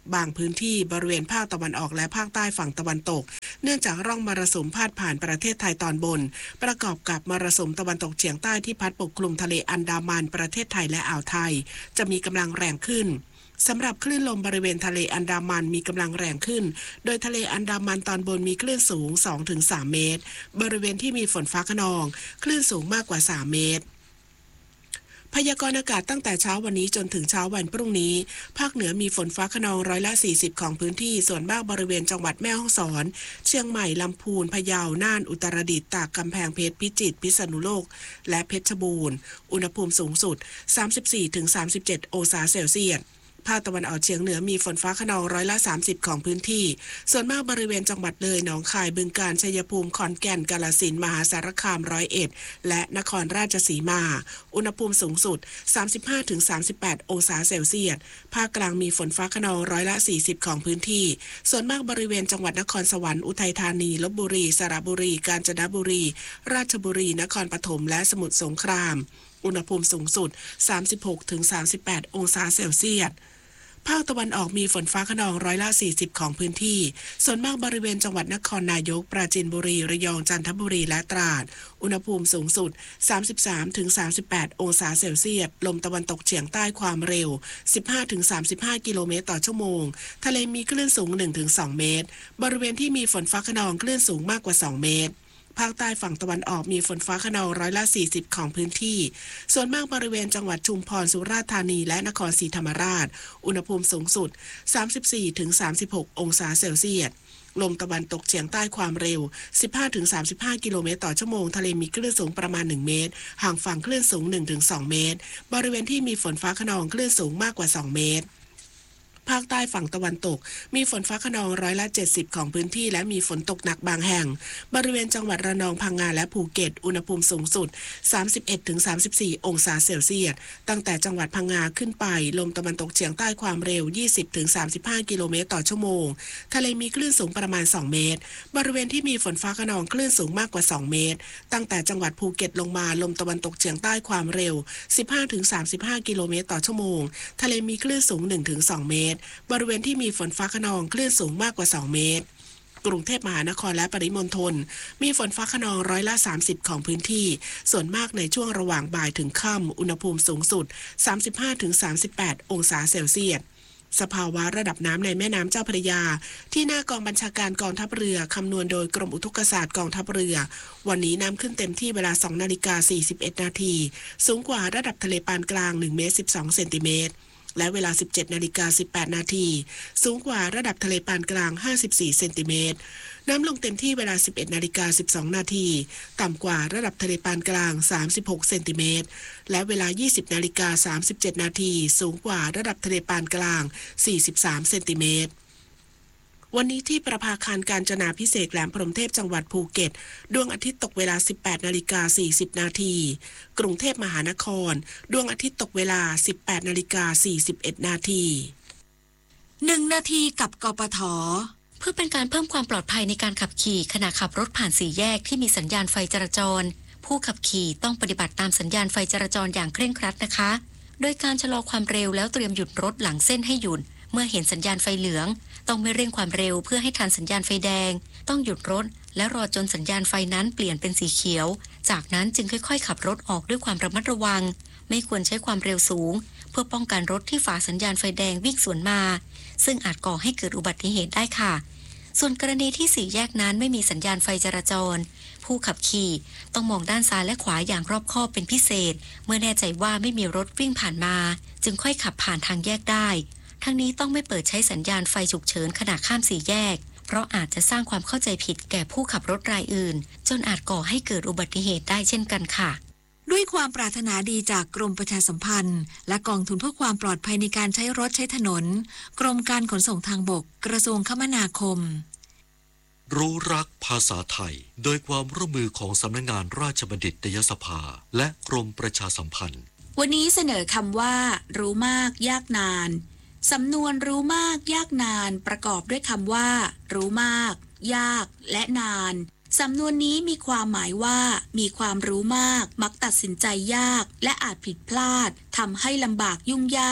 Speaker 2: บางพื้นที่บริเวณภาคตะวันออกและภาคใต้ฝั่งตะวันตกเนื่องจากร่องมรสุมพาดผ่านประเทศไทยตอนบนประกอบกับมรสุมตะวันตกเฉียงใต้ที่พัดปกคลุมทะเลอันดามันประเทศไทยและอ่าวไทยจะมีกำลังแรงขึ้นสำหรับคลื่นลมบริเวณทะเลอันดามันมีกำลังแรงขึ้นโดยทะเลอันดามันตอนบนมีคลื่นสูง สองถึงสาม เมตรบริเวณที่มีฝนฟ้าคะนองคลื่นสูงมากกว่าสามเมตรพยากรณ์อากาศตั้งแต่เช้าวันนี้จนถึงเช้าวันพรุ่งนี้ภาคเหนือมีฝนฟ้าคะนองร้อยละสี่สิบของพื้นที่ส่วนมากบริเวณจังหวัดแม่ฮ่องสอนเชียงใหม่ลำพูนพะเยาน่านอุตรดิตถ์ตากกำแพงเพชรพิจิตรพิษณุโลกและเพชรบูรณ์อุณหภูมิสูงสุด สามสิบสี่ถึงสามสิบเจ็ด องศาเซลเซียสภาคตะวันออกเฉียงเหนือมีฝนฟ้าคะนองร้อยละสามสิบของพื้นที่ส่วนมากบริเวณจังหวัดเลยหนองคายบึงกาฬชัยภูมิขอนแก่นกาฬสินธุ์มหาสารคามร้อยเอ็ดและนครราชสีมาอุณหภูมิสูงสุด สามสิบห้าถึงสามสิบแปด องศาเซลเซียสภาคกลางมีฝนฟ้าคะนองร้อยละสี่สิบของพื้นที่ส่วนมากบริเวณจังหวัดนครสวรรค์อุทัยธานีลพบุรีสระบุรีกาญจนบุรีราชบุรีนครปฐมและสมุทรสงครามอุณหภูมิสูงสุด สามสิบหกถึงสามสิบแปด องศาเซลเซียสภาคตะวันออกมีฝนฟ้าคะนองร้อยละสี่สิบของพื้นที่ส่วนมากบริเวณจังหวัดนครนายกปราจีนบุรีระยองจันทบุรีและตราดอุณหภูมิสูงสุด สามสิบสามถึงสามสิบแปด องศาเซลเซียสลมตะวันตกเฉียงใต้ความเร็ว สิบห้าถึงสามสิบห้า กิโลเมตรต่อชั่วโมงทะเลมีคลื่นสูง หนึ่งถึงสอง เมตรบริเวณที่มีฝนฟ้าคะนองคลื่นสูงมากกว่าสองเมตรภาคใต้ฝั่งตะวันออกมีฝนฟ้าคะนองร้อยละสี่สิบของพื้นที่ส่วนมากบริเวณจังหวัดชุมพรสุราษฎร์ธานีและนครศรีธรรมราชอุณหภูมิสูงสุด สามสิบสี่ถึงสามสิบหก องศาเซลเซียสลมตะวันตกเฉียงใต้ความเร็ว สิบห้าถึงสามสิบห้า กิโลเมตรต่อชั่วโมงทะเลมีคลื่นสูงประมาณหนึ่งเมตรห่างฝั่งคลื่นสูง หนึ่งถึงสอง เมตรบริเวณที่มีฝนฟ้าคะนองคลื่นสูงมากกว่าสองเมตรภาคใต้ฝั่งตะวันตกมีฝนฟ้าคะนองร้อยละเจ็ดสิบของพื้นที่และมีฝนตกหนักบางแห่งบริเวณจังหวัดระนองพังงาและภูเก็ตอุณหภูมิสูงสุด สามสิบเอ็ดถึงสามสิบสี่ องศาเซลเซียสตั้งแต่จังหวัดพังงาขึ้นไปลมตะวันตกเฉียงใต้ความเร็ว ยี่สิบถึงสามสิบห้า กิโลเมตรต่อชั่วโมงทะเลมีคลื่นสูงประมาณสองเมตรบริเวณที่มีฝนฟ้าคะนองคลื่นสูงมากกว่าสองเมตรตั้งแต่จังหวัดภูเก็ตลงมาลมตะวันตกเฉียงใต้ความเร็ว สิบห้าถึงสามสิบห้า กิโลเมตรต่อชั่วโมงทะเลมีคลื่นสูง หนึ่งถึงสอง เมตรบริเวณที่มีฝนฟ้าคะนองคลื่นสูงมากกว่าสองเมตรกรุงเทพมหานครและปริมณฑลมีฝนฟ้าคะนองร้อยละสามสิบของพื้นที่ส่วนมากในช่วงระหว่างบ่ายถึงค่ำอุณหภูมิสูงสุด สามสิบห้าถึงสามสิบแปด องศาเซลเซียสสภาวะระดับน้ำในแม่น้ำเจ้าพระยาที่หน้ากองบัญชาการกองทัพเรือคำนวณโดยกรมอุทกศาสตร์กองทัพเรือวันนี้น้ำขึ้นเต็มที่เวลา สองนาฬิกาสี่สิบเอ็ด นาทีสูงกว่าระดับทะเลปานกลางหนึ่งเมตรสิบสองเซนติเมตรและเวลา สิบเจ็ดนาฬิกาสิบแปด นาทีสูงกว่าระดับทะเลปานกลางห้าสิบสี่เซนติเมตรน้ำลงเต็มที่เวลา สิบเอ็ดนาฬิกาสิบสอง นาทีต่ำกว่าระดับทะเลปานกลางสามสิบหกเซนติเมตรและเวลา ยี่สิบนาฬิกาสามสิบเจ็ด นาทีสูงกว่าระดับทะเลปานกลางสี่สิบสามเซนติเมตรวันนี้ที่ประภาคารกาญจนาภิเษกแหลมพรหมเทพจังหวัดภูเก็ตดวงอาทิตย์ตกเวลา สิบแปดนาฬิกาสี่สิบ นาทีกรุงเทพมหานครดวงอาทิตย์ตกเวลา สิบแปดนาฬิกาสี่สิบเอ็ด นาที
Speaker 14: หนึ่งนาทีกับกปท.
Speaker 15: เพื่อเป็นการเพิ่มความปลอดภัยในการขับขี่ขณะขับรถผ่านสี่แยกที่มีสัญญาณไฟจราจรผู้ขับขี่ต้องปฏิบัติตามสัญญาณไฟจราจรอย่างเคร่งครัดนะคะโดยการชะลอความเร็วแล้วเตรียมหยุดรถหลังเส้นให้หยุดเมื่อเห็นสัญญาณไฟเหลืองต้องไม่เร่งความเร็วเพื่อให้ทันสัญญาณไฟแดงต้องหยุดรถและรอจนสัญญาณไฟนั้นเปลี่ยนเป็นสีเขียวจากนั้นจึงค่อยๆขับรถออกด้วยความระมัดระวังไม่ควรใช้ความเร็วสูงเพื่อป้องกันรถที่ฝ่าสัญญาณไฟแดงวิ่งสวนมาซึ่งอาจก่อให้เกิดอุบัติเหตุได้ค่ะส่วนกรณีที่สี่แยกนั้นไม่มีสัญญาณไฟจราจรผู้ขับขี่ต้องมองด้านซ้ายและขวาอย่างรอบคอบเป็นพิเศษเมื่อแน่ใจว่าไม่มีรถวิ่งผ่านมาจึงค่อยขับผ่านทางแยกได้ทั้งนี้ต้องไม่เปิดใช้สัญญาณไฟฉุกเฉินขณะข้ามสี่แยกเพราะอาจจะสร้างความเข้าใจผิดแก่ผู้ขับรถรายอื่นจนอาจก่อให้เกิดอุบัติเหตุได้เช่นกันค่ะ
Speaker 14: ด้วยความปรารถนาดีจากกรมประชาสัมพันธ์และกองทุนเพื่อความปลอดภัยในการใช้รถใช้ถนนกรมการขนส่งทางบกกระทรวงคมนาคม
Speaker 16: รู้รักภาษาไทยโดยความร่วมมือของสำนักงานราชบัณฑิตยสภาและกรมประชาสัมพันธ์
Speaker 14: วันนี้เสนอคำว่ารู้มากยากนานสำนวนรู้มากยากนานประกอบด้วยคำว่ารู้มากยากและนานสำนวนนี้มีความหมายว่ามีความรู้มากมักตัดสินใจยากและอาจผิดพลาดทำให้ลำบากยุ่งยาก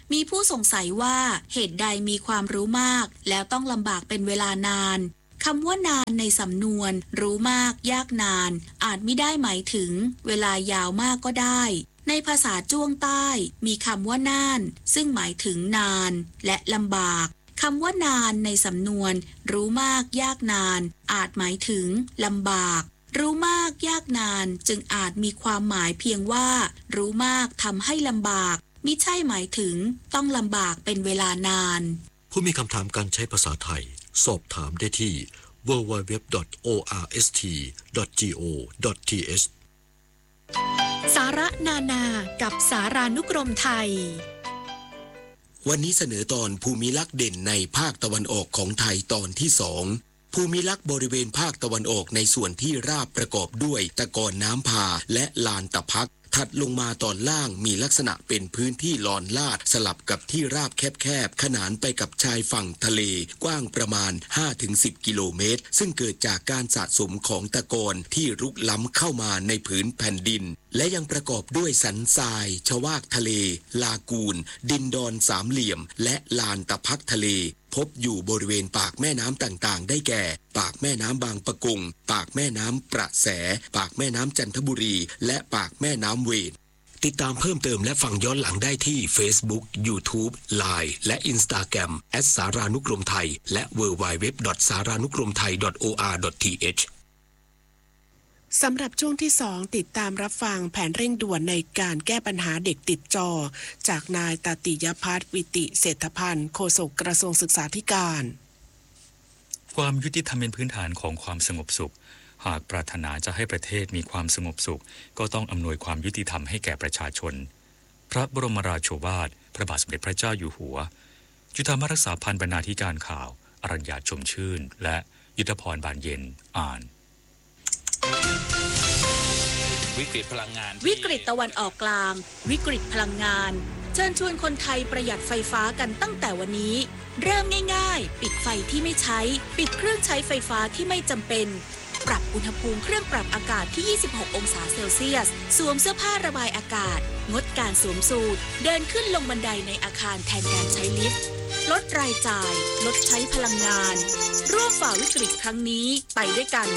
Speaker 14: มีผู้สงสัยว่าเหตุใดมีความรู้มากแล้วต้องลำบากเป็นเวลานานคำว่านานในสำนวนรู้มากยากนานอาจไม่ได้หมายถึงเวลายาวมากก็ได้ในภาษาจ้วงใต้มีคำว่าน่านซึ่งหมายถึงนานและลำบากคำว่านานในสำนวนรู้มากยากนานอาจหมายถึงลำบากรู้มากยากนานจึงอาจมีความหมายเพียงว่ารู้มากทำให้ลำบากมิใช่หมายถึงต้องลำบากเป็นเวลานาน
Speaker 16: ผู้มีคำถามการใช้ภาษาไทยสอบถามได้ที่ ดับเบิลยู ดับเบิลยู ดับเบิลยู ดอท โอ อาร์ เอส ที ดอท จี โอ ดอท ที เอช
Speaker 8: สาระนานากับสารานุกรมไทย
Speaker 17: วันนี้เสนอตอนภูมิลักษณ์เด่นในภาคตะวันออกของไทยตอนที่สองภูมิลักษณ์บริเวณภาคตะวันออกในส่วนที่ราบประกอบด้วยตะกอนน้ำพาและลานตะพักถัดลงมาตอนล่างมีลักษณะเป็นพื้นที่ลอนลาดสลับกับที่ราบแคบๆขนานไปกับชายฝั่งทะเลกว้างประมาณ ห้าถึงสิบ กิโลเมตรซึ่งเกิดจากการสะสมของตะกอนที่รุกล้ำเข้ามาในผืนแผ่นดินและยังประกอบด้วยสันทรายชวากทะเลลากูนดินดอนสามเหลี่ยมและลานตะพักทะเลพบอยู่บริเวณปากแม่น้ำต่างๆได้แก่ปากแม่น้ำบางปะกงปากแม่น้ำประแสปากแม่น้ำจันทบุรีและปากแม่น้ำเวทติดตามเพิ่มเติมและฟังย้อนหลังได้ที่ Facebook YouTube ไลน์ และ Instagram แอท สารานุกรมไทยและ ดับเบิลยู ดับเบิลยู ดับเบิลยู ดอท สารานุกรมไทย ดอท โอ อาร์ ดอท ที เอช
Speaker 2: สำหรับช่วงที่สองติดตามรับฟังแผนเร่งด่วนในการแก้ปัญหาเด็กติดจอจากนายตติยภัทร วิติเศรษฐพันธ์โฆษกกระทรวงศึกษาธิการ
Speaker 1: ความยุติธรรมเป็นพื้นฐานของความสงบสุขหากปรารถนาจะให้ประเทศมีความสงบสุขก็ต้องอำนวยความยุติธรรมให้แก่ประชาชนพระบรมราโชวาทพระบาทสมเด็จพระเจ้าอยู่หัวจุฑามารักษาพันธ์บรรณาธิการข่าวอรัญญาชมชื่นและยุทธพรบานเย็นอ่าน
Speaker 18: วิกฤตพลังงาน
Speaker 14: วิกฤตตะวันออกกลางวิกฤตพลังงานเชิญชวนคนไทยประหยัดไฟฟ้ากันตั้งแต่วันนี้เริ่มง่ายๆปิดไฟที่ไม่ใช้ปิดเครื่องใช้ไฟฟ้าที่ไม่จำเป็นปรับอุณหภูมิเครื่องปรับอากาศที่ยี่สิบหกองศาเซลเซียสสวมเสื้อผ้าระบายอากาศงดการสวมสูทเดินขึ้นลงบันไดในอาคารแทนการใช้ลิฟต์ลดรายจ่ายลดใช้พลังงานร่วมฝ่าวิกฤตครั้งนี้ไปด้วยกัน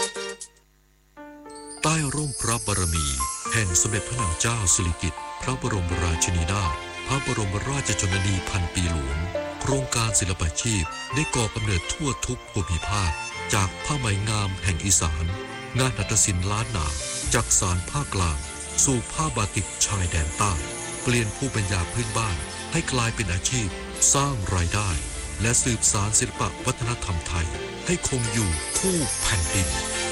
Speaker 16: ใต้ร่มพระบารมีแห่งสมเด็จพระนางเจ้าสิริกิติ์พระบรมราชินีนาถพระบรมราชชนนีพันปีหลวงโครงการศิลปาชีพได้ก่อกำเนิดทั่วทุกภูมิภาคจากผ้าไหมงามแห่งอีสานงานหัตถศิลป์ล้านนาจากสานภาคกลางสู่ผ้าบาติกชายแดนใต้เปลี่ยนภูมิปัญญาพื้นบ้านให้กลายเป็นอาชีพสร้างรายได้และสืบสานศิลปวัฒนธรรมไทยให้คงอยู่คู่แผ่นดิน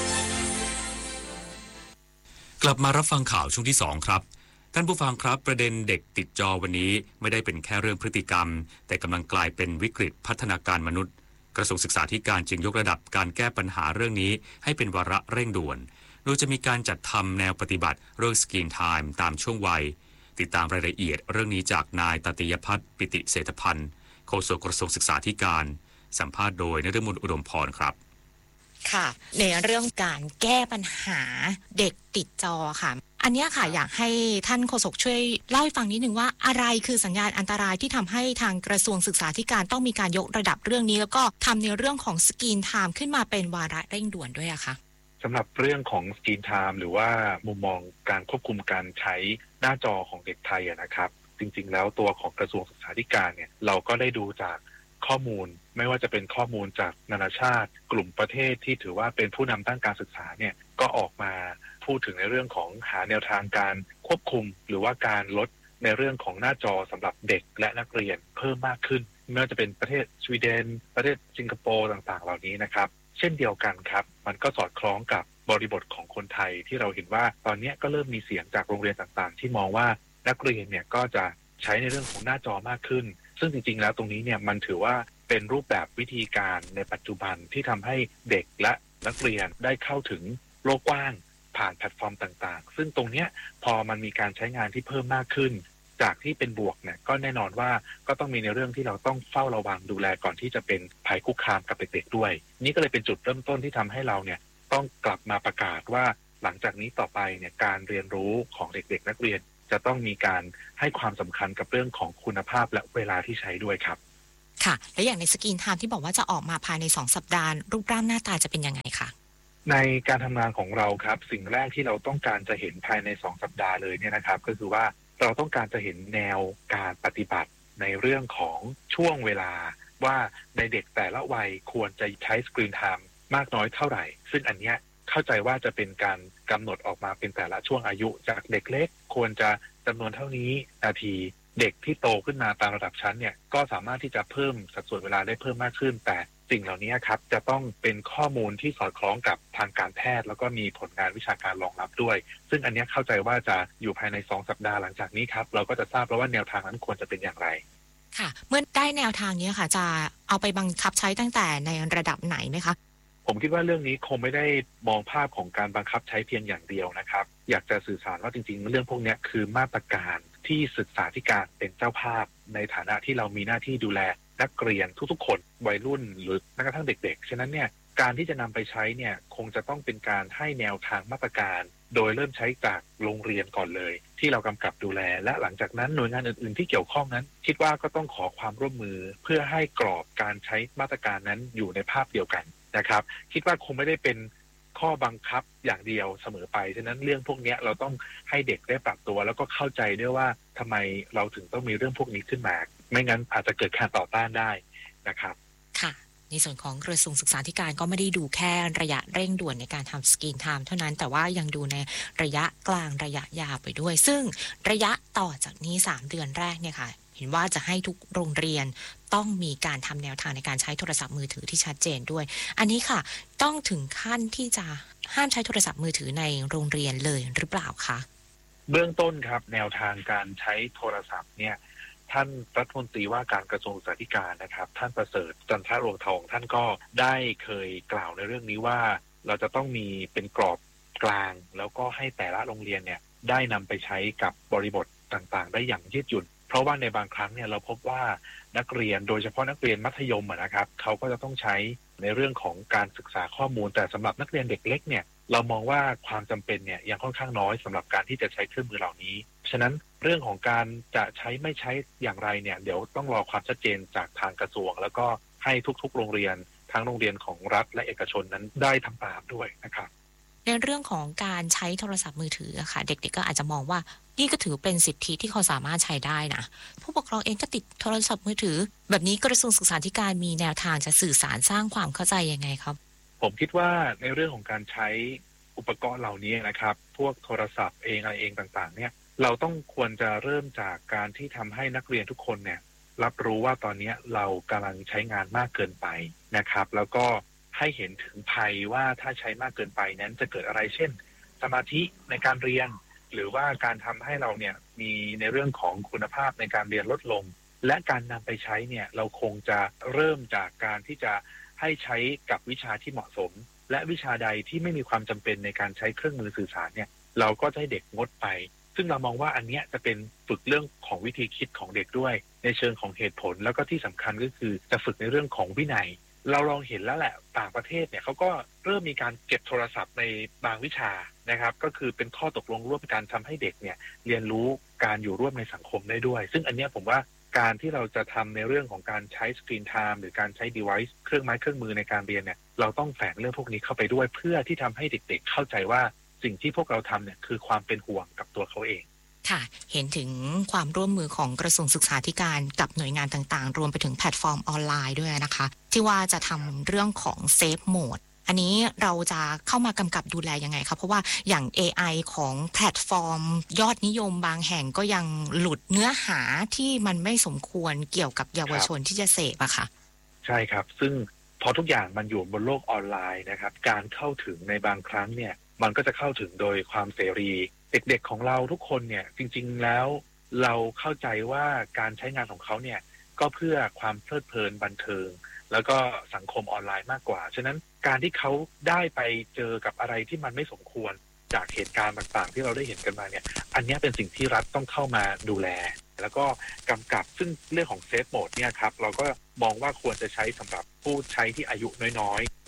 Speaker 1: กลับมารับฟังข่าวช่วงที่สองครับท่านผู้ฟังครับประเด็นเด็กติดจอวันนี้ไม่ได้เป็นแค่เรื่องพฤติกรรมแต่กำลังกลายเป็นวิกฤตพัฒนาการมนุษย์กระทรวงศึกษาธิการจึงยกระดับการแก้ปัญหาเรื่องนี้ให้เป็นวาระเร่งด่วนโดยจะมีการจัดทำแนวปฏิบัติเรื่องสกรีนไทม์ตามช่วงวัยติดตามรายละเอียดเรื่องนี้จากนายตติยภัทร ปิติเศรษฐพันธ์โฆษกกระทรวงศึกษาธิการสัมภาษณ์โดยนฤมลอุดมพรครับ
Speaker 19: ค่ะในเรื่องการแก้ปัญหาเด็กติดจอค่ะอันนี้ค่ะอยากให้ท่านโฆษกช่วยเล่าให้ฟังนิดนึงว่าอะไรคือสัญญาณอันตรายที่ทำให้ทางกระทรวงศึกษาธิการต้องมีการยกระดับเรื่องนี้แล้วก็ทำในเรื่องของสกรีนไทม์ขึ้นมาเป็นวาระเร่งด่วนด้วยอะคะ
Speaker 20: สำหรับเรื่องของสกรีนไทม์หรือว่ามุมมองการควบคุมการใช้หน้าจอของเด็กไทยนะครับจริงๆแล้วตัวของกระทรวงศึกษาธิการเนี่ยเราก็ได้ดูจากข้อมูลไม่ว่าจะเป็นข้อมูลจากนานาชาติกลุ่มประเทศที่ถือว่าเป็นผู้นำด้านการศึกษาเนี่ยก็ออกมาพูดถึงในเรื่องของหาแนวทางการควบคุมหรือว่าการลดในเรื่องของหน้าจอสำหรับเด็กและนักเรียนเพิ่มมากขึ้นไม่ว่าจะเป็นประเทศสวีเดนประเทศสิงคโปร์ต่างๆเหล่านี้นะครับเช่นเดียวกันครับมันก็สอดคล้องกับบริบทของคนไทยที่เราเห็นว่าตอนนี้ก็เริ่มมีเสียงจากโรงเรียนต่างๆที่มองว่านักเรียนเนี่ยก็จะใช้ในเรื่องของหน้าจอมากขึ้นซึ่งจริงๆแล้วตรงนี้เนี่ยมันถือว่าเป็นรูปแบบวิธีการในปัจจุบันที่ทำให้เด็กและนักเรียนได้เข้าถึงโลกกว้างผ่านแพลตฟอร์มต่างๆซึ่งตรงนี้พอมันมีการใช้งานที่เพิ่มมากขึ้นจากที่เป็นบวกเนี่ยก็แน่นอนว่าก็ต้องมีในเรื่องที่เราต้องเฝ้าระวังดูแลก่อนที่จะเป็นภัยคุกคามกับเด็กๆด้วยนี่ก็เลยเป็นจุดเริ่มต้นที่ทำให้เราเนี่ยต้องกลับมาประกาศว่าหลังจากนี้ต่อไปเนี่ยการเรียนรู้ของเด็กๆนักเรียนจะต้องมีการให้ความสำคัญกับเรื่องของคุณภาพและเวลาที่ใช้ด้วยครับ
Speaker 19: ค่ะและอย่างในสกรีนไทม์ที่บอกว่าจะออกมาภายในสองสัปดาห์รูปร่างหน้าตาจะเป็นยังไงคะ
Speaker 20: ในการทำงานของเราครับสิ่งแรกที่เราต้องการจะเห็นภายในสองสัปดาห์เลยเนี่ยนะครับก็คือว่าเราต้องการจะเห็นแนวการปฏิบัติในเรื่องของช่วงเวลาว่าในเด็กแต่ละวัยควรจะใช้สกรีนไทม์มากน้อยเท่าไหร่ซึ่งอันเนี้ยเข้าใจว่าจะเป็นการกำหนดออกมาเป็นแต่ละช่วงอายุจากเด็กเล็กควรจะจำนวนเท่านี้นาทีเด็กที่โตขึ้นมาตามระดับชั้นเนี่ยก็สามารถที่จะเพิ่มสัดส่วนเวลาได้เพิ่มมากขึ้นแต่สิ่งเหล่านี้ครับจะต้องเป็นข้อมูลที่สอดคล้องกับทางการแพทย์แล้วก็มีผลงานวิชาการรองรับด้วยซึ่งอันนี้เข้าใจว่าจะอยู่ภายในสองสัปดาห์หลังจากนี้ครับเราก็จะทราบแล้วว่าแนวทางนั้นควรจะเป็นอย่างไร
Speaker 19: ค่ะเมื่อได้แนวทางนี้ค่ะจะเอาไปบังคับใช้ตั้งแต่ในระดับไหนไหมคะ
Speaker 20: ผมคิดว่าเรื่องนี้คงไม่ได้มองภาพของการบังคับใช้เพียงอย่างเดียวนะครับอยากจะสื่อสารว่าจริงๆเรื่องพวกนี้คือมาตรการที่ศึกษาธิการเป็นเจ้าภาพในฐานะที่เรามีหน้าที่ดูแลนักเรียนทุกๆคนวัยรุ่นหรือแม้กระทั่งเด็กๆฉะนั้นเนี่ยการที่จะนำไปใช้เนี่ยคงจะต้องเป็นการให้แนวทางมาตรการโดยเริ่มใช้จากโรงเรียนก่อนเลยที่เรากำกับดูแลและหลังจากนั้นหน่วยงานอื่นๆที่เกี่ยวข้องนั้นคิดว่าก็ต้องขอความร่วมมือเพื่อให้กรอบการใช้มาตรการนั้นอยู่ในภาพเดียวกันนะครับคิดว่าคงไม่ได้เป็นข้อบังคับอย่างเดียวเสมอไปฉะนั้นเรื่องพวกนี้เราต้องให้เด็กได้ปรับตัวแล้วก็เข้าใจด้วยว่าทำไมเราถึงต้องมีเรื่องพวกนี้ขึ้นมาไม่งั้นอาจจะเกิดการต่อต้านได้นะครับ
Speaker 19: ค่ะในส่วนของกระทรวงศึกษาธิการก็ไม่ได้ดูแค่ระยะเร่งด่วนในการทำสกรีนไทม์เท่านั้นแต่ว่ายังดูในระยะกลางระยะยาวไปด้วยซึ่งระยะต่อจากนี้สามเดือนแรกเนี่ยค่ะเห็นว่าจะให้ทุกโรงเรียนต้องมีการทำแนวทางในการใช้โทรศัพท์มือถือที่ชัดเจนด้วยอันนี้ค่ะต้องถึงขั้นที่จะห้ามใช้โทรศัพท์มือถือในโรงเรียนเลยหรือเปล่าคะ
Speaker 20: เบื้องต้นครับแนวทางการใช้โทรศัพท์เนี่ยท่านรัฐมนตรีว่าการกระทรวงศึกษาธิการนะครับท่านประเสริฐจันทรวงทองท่านก็ได้เคยกล่าวในเรื่องนี้ว่าเราจะต้องมีเป็นกรอบกลางแล้วก็ให้แต่ละโรงเรียนเนี่ยได้นำไปใช้กับบริบทต่างๆได้อย่างยืดหยุ่นเพราะว่าในบางครั้งเนี่ยเราพบว่านักเรียนโดยเฉพาะนักเรียนมัธยมนะครับเขาก็จะต้องใช้ในเรื่องของการศึกษาข้อมูลแต่สำหรับนักเรียนเด็กเล็กเนี่ยเรามองว่าความจำเป็นเนี่ยยังค่อนข้างน้อยสำหรับการที่จะใช้เครื่องมือเหล่านี้ฉะนั้นเรื่องของการจะใช้ไม่ใช้อย่างไรเนี่ยเดี๋ยวต้องรอความชัดเจนจากทางกระทรวงแล้วก็ให้ทุกๆโรงเรียนทั้งโรงเรียนของรัฐและเอกชนนั้นได้ทำตามด้วยนะครับ
Speaker 19: ในเรื่องของการใช้โทรศัพท์มือถือค่ะเด็กๆ ก็อาจจะมองว่านี่ก็ถือเป็นสิทธิที่เขาสามารถใช้ได้นะผู้ปกครองเองก็ติดโทรศัพท์มือถือแบบนี้กระทรวงศึกษาธิการมีแนวทางจะสื่อสารสร้างความเข้าใจยังไงครับ
Speaker 20: ผมคิดว่าในเรื่องของการใช้อุปกรณ์เหล่านี้นะครับพวกโทรศัพท์เองอะไรเองต่างๆเนี่ยเราต้องควรจะเริ่มจากการที่ทำให้นักเรียนทุกคนเนี่ยรับรู้ว่าตอนนี้เรากำลังใช้งานมากเกินไปนะครับแล้วก็ให้เห็นถึงภัยว่าถ้าใช้มากเกินไปนั้นจะเกิดอะไรเช่นสมาธิในการเรียนหรือว่าการทำให้เราเนี่ยมีในเรื่องของคุณภาพในการเรียนลดลงและการนำไปใช้เนี่ยเราคงจะเริ่มจากการที่จะให้ใช้กับวิชาที่เหมาะสมและวิชาใดที่ไม่มีความจำเป็นในการใช้เครื่องมือสื่อสารเนี่ยเราก็จะให้เด็กงดไปซึ่งเรามองว่าอันนี้จะเป็นฝึกเรื่องของวิธีคิดของเด็กด้วยในเชิงของเหตุผลแล้วก็ที่สำคัญก็คือจะฝึกในเรื่องของวินัยเราลองเห็นแล้วแหละต่างประเทศเนี่ยเขาก็เริ่มมีการเก็บโทรศัพท์ในบางวิชานะครับก็คือเป็นข้อตกลงร่วมกันทำให้เด็กเนี่ยเรียนรู้การอยู่ร่วมในสังคมได้ด้วยซึ่งอันนี้ผมว่าการที่เราจะทำในเรื่องของการใช้สกรีนไทม์หรือการใช้ device เครื่องไม้เครื่องมือในการเรียนเนี่ยเราต้องแฝงเรื่องพวกนี้เข้าไปด้วยเพื่อที่ทำให้เด็กๆเข้าใจว่าสิ่งที่พวกเราทำเนี่ยคือความเป็นห่วงกับตัวเขาเอง
Speaker 19: ค่ะเห็นถึงความร่วมมือของกระทรวงศึกษาธิการกับหน่วยงานต่างๆรวมไปถึงแพลตฟอร์มออนไลน์ด้วยนะคะที่ว่าจะทำเรื่องของเซฟโหมดอันนี้เราจะเข้ามากำกับดูแลยังไงครับเพราะว่าอย่าง เอ ไอ ของแพลตฟอร์มยอดนิยมบางแห่งก็ยังหลุดเนื้อหาที่มันไม่สมควรเกี่ยวกับเยาวชนที่จะเสพอะค่ะ
Speaker 20: ใช่ครับซึ่งพอทุกอย่างมันอยู่บนโลกออนไลน์นะครับการเข้าถึงในบางครั้งเนี่ยมันก็จะเข้าถึงโดยความเสรีเด็กๆของเราทุกคนเนี่ยจริงๆแล้วเราเข้าใจว่าการใช้งานของเขาเนี่ยก็เพื่อความเพลิดเพลินบันเทิงแล้วก็สังคมออนไลน์มากกว่าฉะนั้นการที่เขาได้ไปเจอกับอะไรที่มันไม่สมควรจากเหตุการณ์ต่างๆที่เราได้เห็นกันมาเนี่ยอันนี้เป็นสิ่งที่รัฐต้องเข้ามาดูแลแล้วก็กำกับซึ่งเรื่องของเซฟโหมดเนี่ยครับเราก็มองว่าควรจะใช้สำหรับผู้ใช้ที่อายุน้อยๆร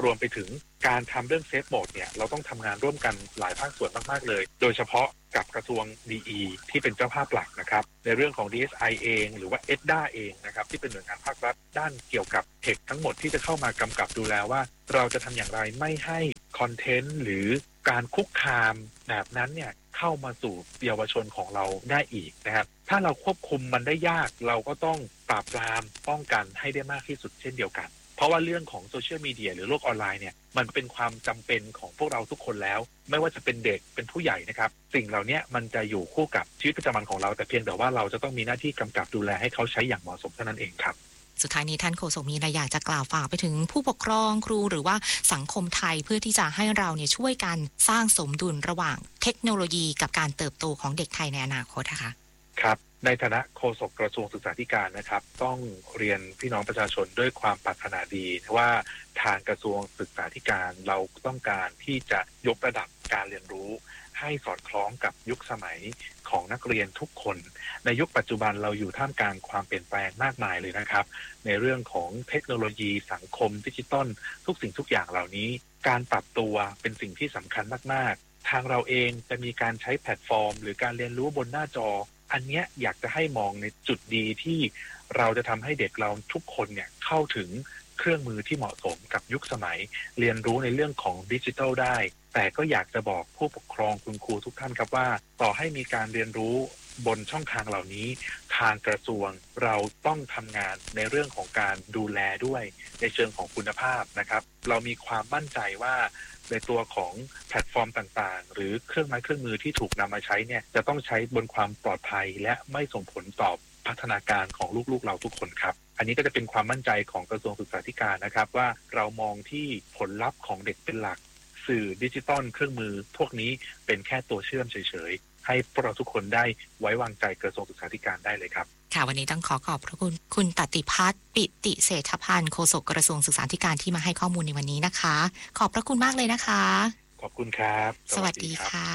Speaker 20: รวมไปถึงการทำเรื่องเซฟโหมดเนี่ยเราต้องทำงานร่วมกันหลายภาคส่วนมากๆเลยโดยเฉพาะกับกระทรวง ดี อี ที่เป็นเจ้าภาพหลักนะครับในเรื่องของ ดี เอส ไอ เองหรือว่า เอส ดี เอ เองนะครับที่เป็นหน่วยงานภาครัฐด้านเกี่ยวกับเทคทั้งหมดที่จะเข้ามากำกับดูแลว่าเราจะทำอย่างไรไม่ให้คอนเทนต์หรือการคุกคามแบบนั้นเนี่ยเข้ามาสู่เยาวชนของเราได้อีกนะครับถ้าเราควบคุมมันได้ยากเราก็ต้องปราบปรามป้องกันให้ได้มากที่สุดเช่นเดียวกันเพราะว่าเรื่องของโซเชียลมีเดียหรือโลกออนไลน์เนี่ยมันเป็นความจำเป็นของพวกเราทุกคนแล้วไม่ว่าจะเป็นเด็กเป็นผู้ใหญ่นะครับสิ่งเหล่านี้มันจะอยู่คู่กับชีวิตประจำวันของเราแต่เพียงแต่ว่าเราจะต้องมีหน้าที่กำกับดูแลให้เขาใช้อย่างเหมาะสมเท่านั้นเองครับ
Speaker 19: สุดท้ายนี้ท่านโฆษกมีอะไรอยากจะกล่าวฝากไปถึงผู้ปกครองครูหรือว่าสังคมไทยเพื่อที่จะให้เราเนี่ยช่วยกันสร้างสมดุลระหว่างเทคโนโลยีกับการเติบโตของเด็กไทยในอนาคตนะคะ
Speaker 20: ครับในฐานะโฆษกกระทรวงศึกษาธิการนะครับต้องเรียนพี่น้องประชาชนด้วยความปรารถนาดีว่าทางกระทรวงศึกษาธิการเราต้องการที่จะยกระดับการเรียนรู้ให้สอดคล้องกับยุคสมัยของนักเรียนทุกคนในยุคปัจจุบันเราอยู่ท่ามกลางความเปลี่ยนแปลงมากมายเลยนะครับในเรื่องของเทคโนโลยีสังคมดิจิตอลทุกสิ่งทุกอย่างเหล่านี้การปรับตัวเป็นสิ่งที่สำคัญมากๆทางเราเองจะมีการใช้แพลตฟอร์มหรือการเรียนรู้บนหน้าจออันเนี้ยอยากจะให้มองในจุดดีที่เราจะทำให้เด็กเราทุกคนเนี่ยเข้าถึงเครื่องมือที่เหมาะสมกับยุคสมัยเรียนรู้ในเรื่องของดิจิทัลได้แต่ก็อยากจะบอกผู้ปกครองคุณครูทุกท่านครับว่าต่อให้มีการเรียนรู้บนช่องทางเหล่านี้ทางกระทรวงเราต้องทำงานในเรื่องของการดูแลด้วยในเชิงของคุณภาพนะครับเรามีความมั่นใจว่าในตัวของแพลตฟอร์มต่างๆหรือเครื่องไม้เครื่องมือที่ถูกนำมาใช้เนี่ยจะต้องใช้บนความปลอดภัยและไม่ส่งผลต่อพัฒนาการของลูกๆเราทุกคนครับอันนี้ก็จะเป็นความมั่นใจของกระทรวงศึกษาธิการนะครับว่าเรามองที่ผลลัพธ์ของเด็กเป็นหลักสื่อดิจิตอลเครื่องมือพวกนี้เป็นแค่ตัวเชื่อมเฉยๆให้พวกเราทุกคนได้ไว้วางใจกระทรวงศึกษาธิการได้เลยครับ
Speaker 19: ค่ะวันนี้ต้องขอขอบพระคุณคุณตติภัทรปิติเศรษฐพันธ์โฆษกกระทรวงศึกษาธิการที่มาให้ข้อมูลในวันนี้นะคะขอบพระคุณมากเลยนะคะ
Speaker 20: ขอบคุณครับ
Speaker 19: สวัสดีค่ะ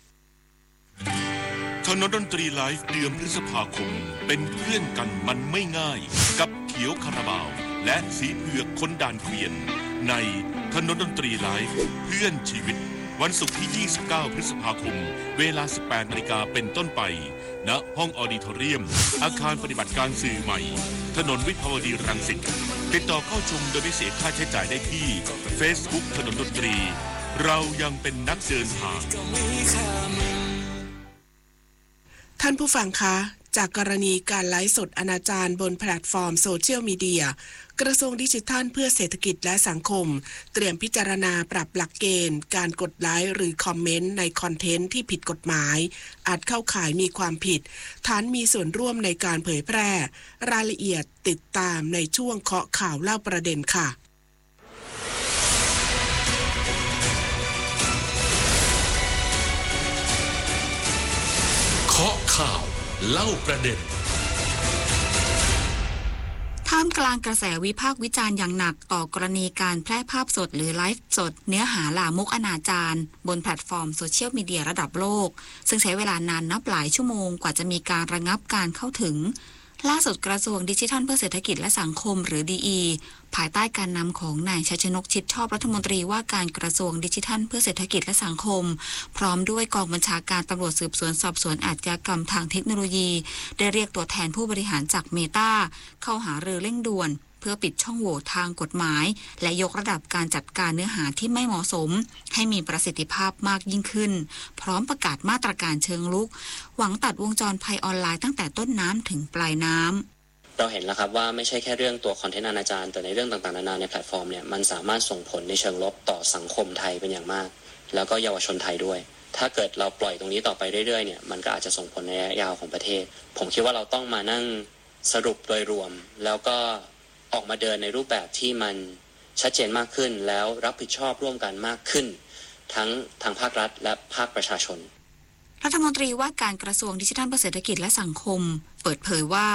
Speaker 10: ถนนดนตรีไลฟ์เดือนพฤษภาคมเป็นเพื่อนกันมันไม่ง่ายกับเขียวคาราบาวและสีเผือกคนด่านเกวียนในถนนดนตรีไลฟ์เพื่อนชีวิตวันศุกร์ที่ยี่สิบเก้าพฤษภาคมเวลา สิบแปดนาฬิกาเป็นต้นไปณห้องออดิทอเรียมอาคารปฏิบัติการสื่อใหม่ถนนวิภาวดีรังสิตติดต่อเข้าชมโดยไม่เสียค่าใช้จ่ายได้ที่ Facebook ถนนดนตรีเรายังเป็นนักเดินทาง
Speaker 2: ท่านผู้ฟังคะจากกรณีการไลฟ์สดอนาจารบนแพลตฟอร์มโซเชียลมีเดียกระทรวงดิจิทัลเพื่อเศรษฐกิจและสังคมเตรียมพิจารณาปรับหลักเกณฑ์การกดไลค์หรือคอมเมนต์ในคอนเทนต์ที่ผิดกฎหมายอาจเข้าข่ายมีความผิดฐานมีส่วนร่วมในการเผยแพร่รายละเอียดติดตามในช่วงเคาะข่าวเล่าประเด็นค่ะ
Speaker 16: เคาะข่าวเล่าประเด็น
Speaker 14: ท่ามกลางกระแสวิพากษ์วิจารณ์อย่างหนักต่อกรณีการแพร่ภาพสดหรือไลฟ์สดเนื้อหาลามกอนาจารบนแพลตฟอร์มโซเชียลมีเดียระดับโลกซึ่งใช้เวลานานนับหลายชั่วโมงกว่าจะมีการระงับการเข้าถึงล่าสุดกระทรวงดิจิทัลเพื่อเศรษฐกิจและสังคมหรือ ดี อี ภายใต้การนำของนายชัยชนกชิดชอบรัฐมนตรีว่าการกระทรวงดิจิทัลเพื่อเศรษฐกิจและสังคมพร้อมด้วยกองบัญชาการตำรวจสืบสวนสอบสวนอาชญากรรมทางเทคโนโลยีได้เรียกตัวแทนผู้บริหารจากเมตาเข้าหารือเร่งด่วนเพื่อปิดช่องโหว่ทางกฎหมายและยกระดับการจัดการเนื้อหาที่ไม่เหมาะสมให้มีประสิทธิภาพมากยิ่งขึ้นพร้อมประกาศมาตรการเชิงรุกหวังตัดวงจรภัยออนไลน์ตั้งแต่ต้นน้ำถึงปลายน้ำ
Speaker 21: เราเห็นแล้วครับว่าไม่ใช่แค่เรื่องตัวคอนเทนต์อนาจารแต่ในเรื่องต่างๆนานาในแพลตฟอร์มเนี่ยมันสามารถส่งผลในเชิงลบต่อสังคมไทยเป็นอย่างมากแล้วก็เยาวชนไทยด้วยถ้าเกิดเราปล่อยตรงนี้ต่อไปเรื่อยๆเนี่ยมันก็อาจจะส่งผลในระยะยาวของประเทศผมคิดว่าเราต้องมานั่งสรุปโดยรวมแล้วก็ออกมาเดินในรูปแบบที่มันชัดเจนมากขึ้นแล้วรับผิดชอบร่วมกันมากขึ้นทั้งทางภาครัฐและภาคประชาชน
Speaker 14: รัฐมนตรีว่าการกระทรวงดิจิทัลเพื่อเศรษฐกิจและสังคมเปิดเผยว่า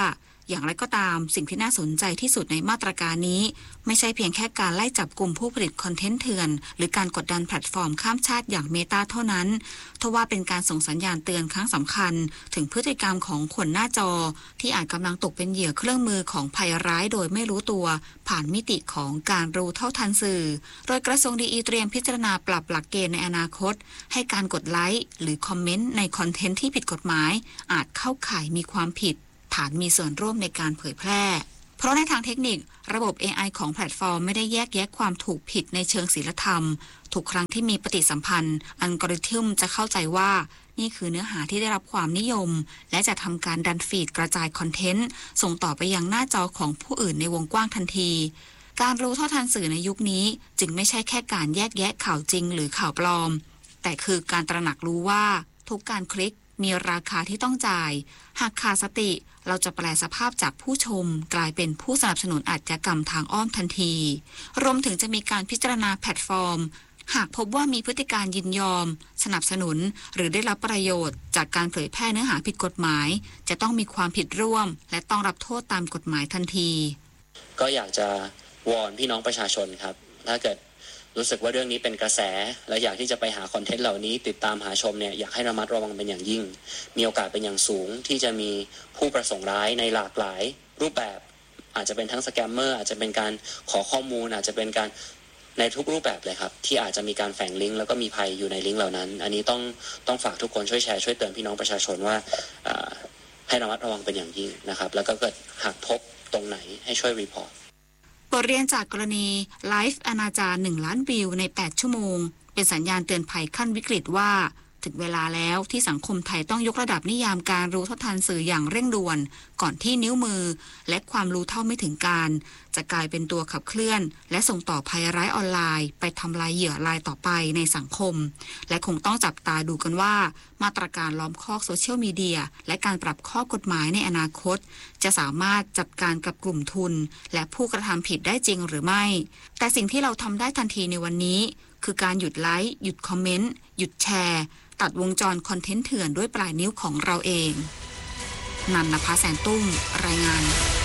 Speaker 14: อย่างไรก็ตามสิ่งที่น่าสนใจที่สุดในมาตรการนี้ไม่ใช่เพียงแค่การไล่จับกลุ่มผู้ผลิตคอนเทนต์เถื่อนหรือการกดดันแพลตฟอร์มข้ามชาติอย่างเมตาเท่านั้นทว่าเป็นการส่งสัญญาณเตือนครั้งสำคัญถึงพฤติกรรมของคนหน้าจอที่อาจกำลังตกเป็นเหยื่อเครื่องมือของภัยร้ายโดยไม่รู้ตัวผ่านมิติของการรู้เท่าทันสื่อโดยกระทรวงดีอีเตรียมพิจารณาปรับหลักเกณฑ์ในอนาคตให้การกดไลค์หรือคอมเมนต์ในคอนเทนต์ที่ผิดกฎหมายอาจเข้าข่ายมีความผิดฐานมีส่วนร่วมในการเผยแพร่เพราะในทางเทคนิคระบบ เอ ไอ ของแพลตฟอร์มไม่ได้แยกแยะความถูกผิดในเชิงศีลธรรมทุกครั้งที่มีปฏิสัมพันธ์อัลกอริทึมจะเข้าใจว่านี่คือเนื้อหาที่ได้รับความนิยมและจะทำการดันฟีดกระจายคอนเทนต์ส่งต่อไปยังหน้าจอของผู้อื่นในวงกว้างทันทีการรู้เท่าทันสื่อในยุคนี้จึงไม่ใช่แค่การแยกแยะข่าวจริงหรือข่าวปลอมแต่คือการตระหนักรู้ว่าทุกการคลิกมีราคาที่ต้องจ่ายหากขาดสติเราจะแปลสภาพจากผู้ชมกลายเป็นผู้สนับสนุนอาชญากรรมทางอ้อมทันทีรวมถึงจะมีการพิจารณาแพลตฟอร์มหากพบว่ามีพฤติการยินยอมสนับสนุนหรือได้รับประโยชน์จากการเผยแพร่เนื้อหาผิดกฎหมายจะต้องมีความผิดร่วมและต้องรับโทษตามกฎหมายทันที
Speaker 21: ก็อยากจะวอนพี่น้องประชาชนครับถ้าเกิดรู้สึกว่าเรื่องนี้เป็นกระแสและอยากที่จะไปหาคอนเทนต์เหล่านี้ติดตามหาชมเนี่ยอยากให้ระมัดระวังเป็นอย่างยิ่งมีโอกาสเป็นอย่างสูงที่จะมีผู้ประสงค์ร้ายในหลากหลายรูปแบบอาจจะเป็นทั้งสแกมเมอร์อาจจะเป็นการขอข้อมูลอาจจะเป็นการในทุกรูปแบบเลยครับที่อาจจะมีการแฝงลิงก์แล้วก็มีภัยอยู่ในลิงก์เหล่านั้นอันนี้ต้องต้องฝากทุกคนช่วยแชร์ช่วยเตือนพี่น้องประชาชนว่าให้ระมัดระวังเป็นอย่างยิ่งนะครับแล้วก็เกิดหากพบตรงไหนให้ช่วยรีพอร์ต
Speaker 14: บทเรียนจากกรณีไลฟ์อนาจารหนึ่งล้านวิวในแปดชั่วโมงเป็นสัญญาณเตือนภัยขั้นวิกฤตว่าถึงเวลาแล้วที่สังคมไทยต้องยกระดับนิยามการรู้เท่าทันสื่ออย่างเร่งด่วนก่อนที่นิ้วมือและความรู้เท่าไม่ถึงการจะกลายเป็นตัวขับเคลื่อนและส่งต่อภัยร้ายออนไลน์ไปทำลายเหยื่อรายต่อไปในสังคมและคงต้องจับตาดูกันว่ามาตรการล้อมคอกโซเชียลมีเดียและการปรับข้อกฎหมายในอนาคตจะสามารถจัดการกับกลุ่มทุนและผู้กระทำผิดได้จริงหรือไม่แต่สิ่งที่เราทำได้ทันทีในวันนี้คือการหยุดไลค์หยุดคอมเมนต์หยุดแชร์ตัดวงจรคอนเทนต์เถื่อนด้วยปลายนิ้วของเราเองนันนภาแสนตุ้มรายงาน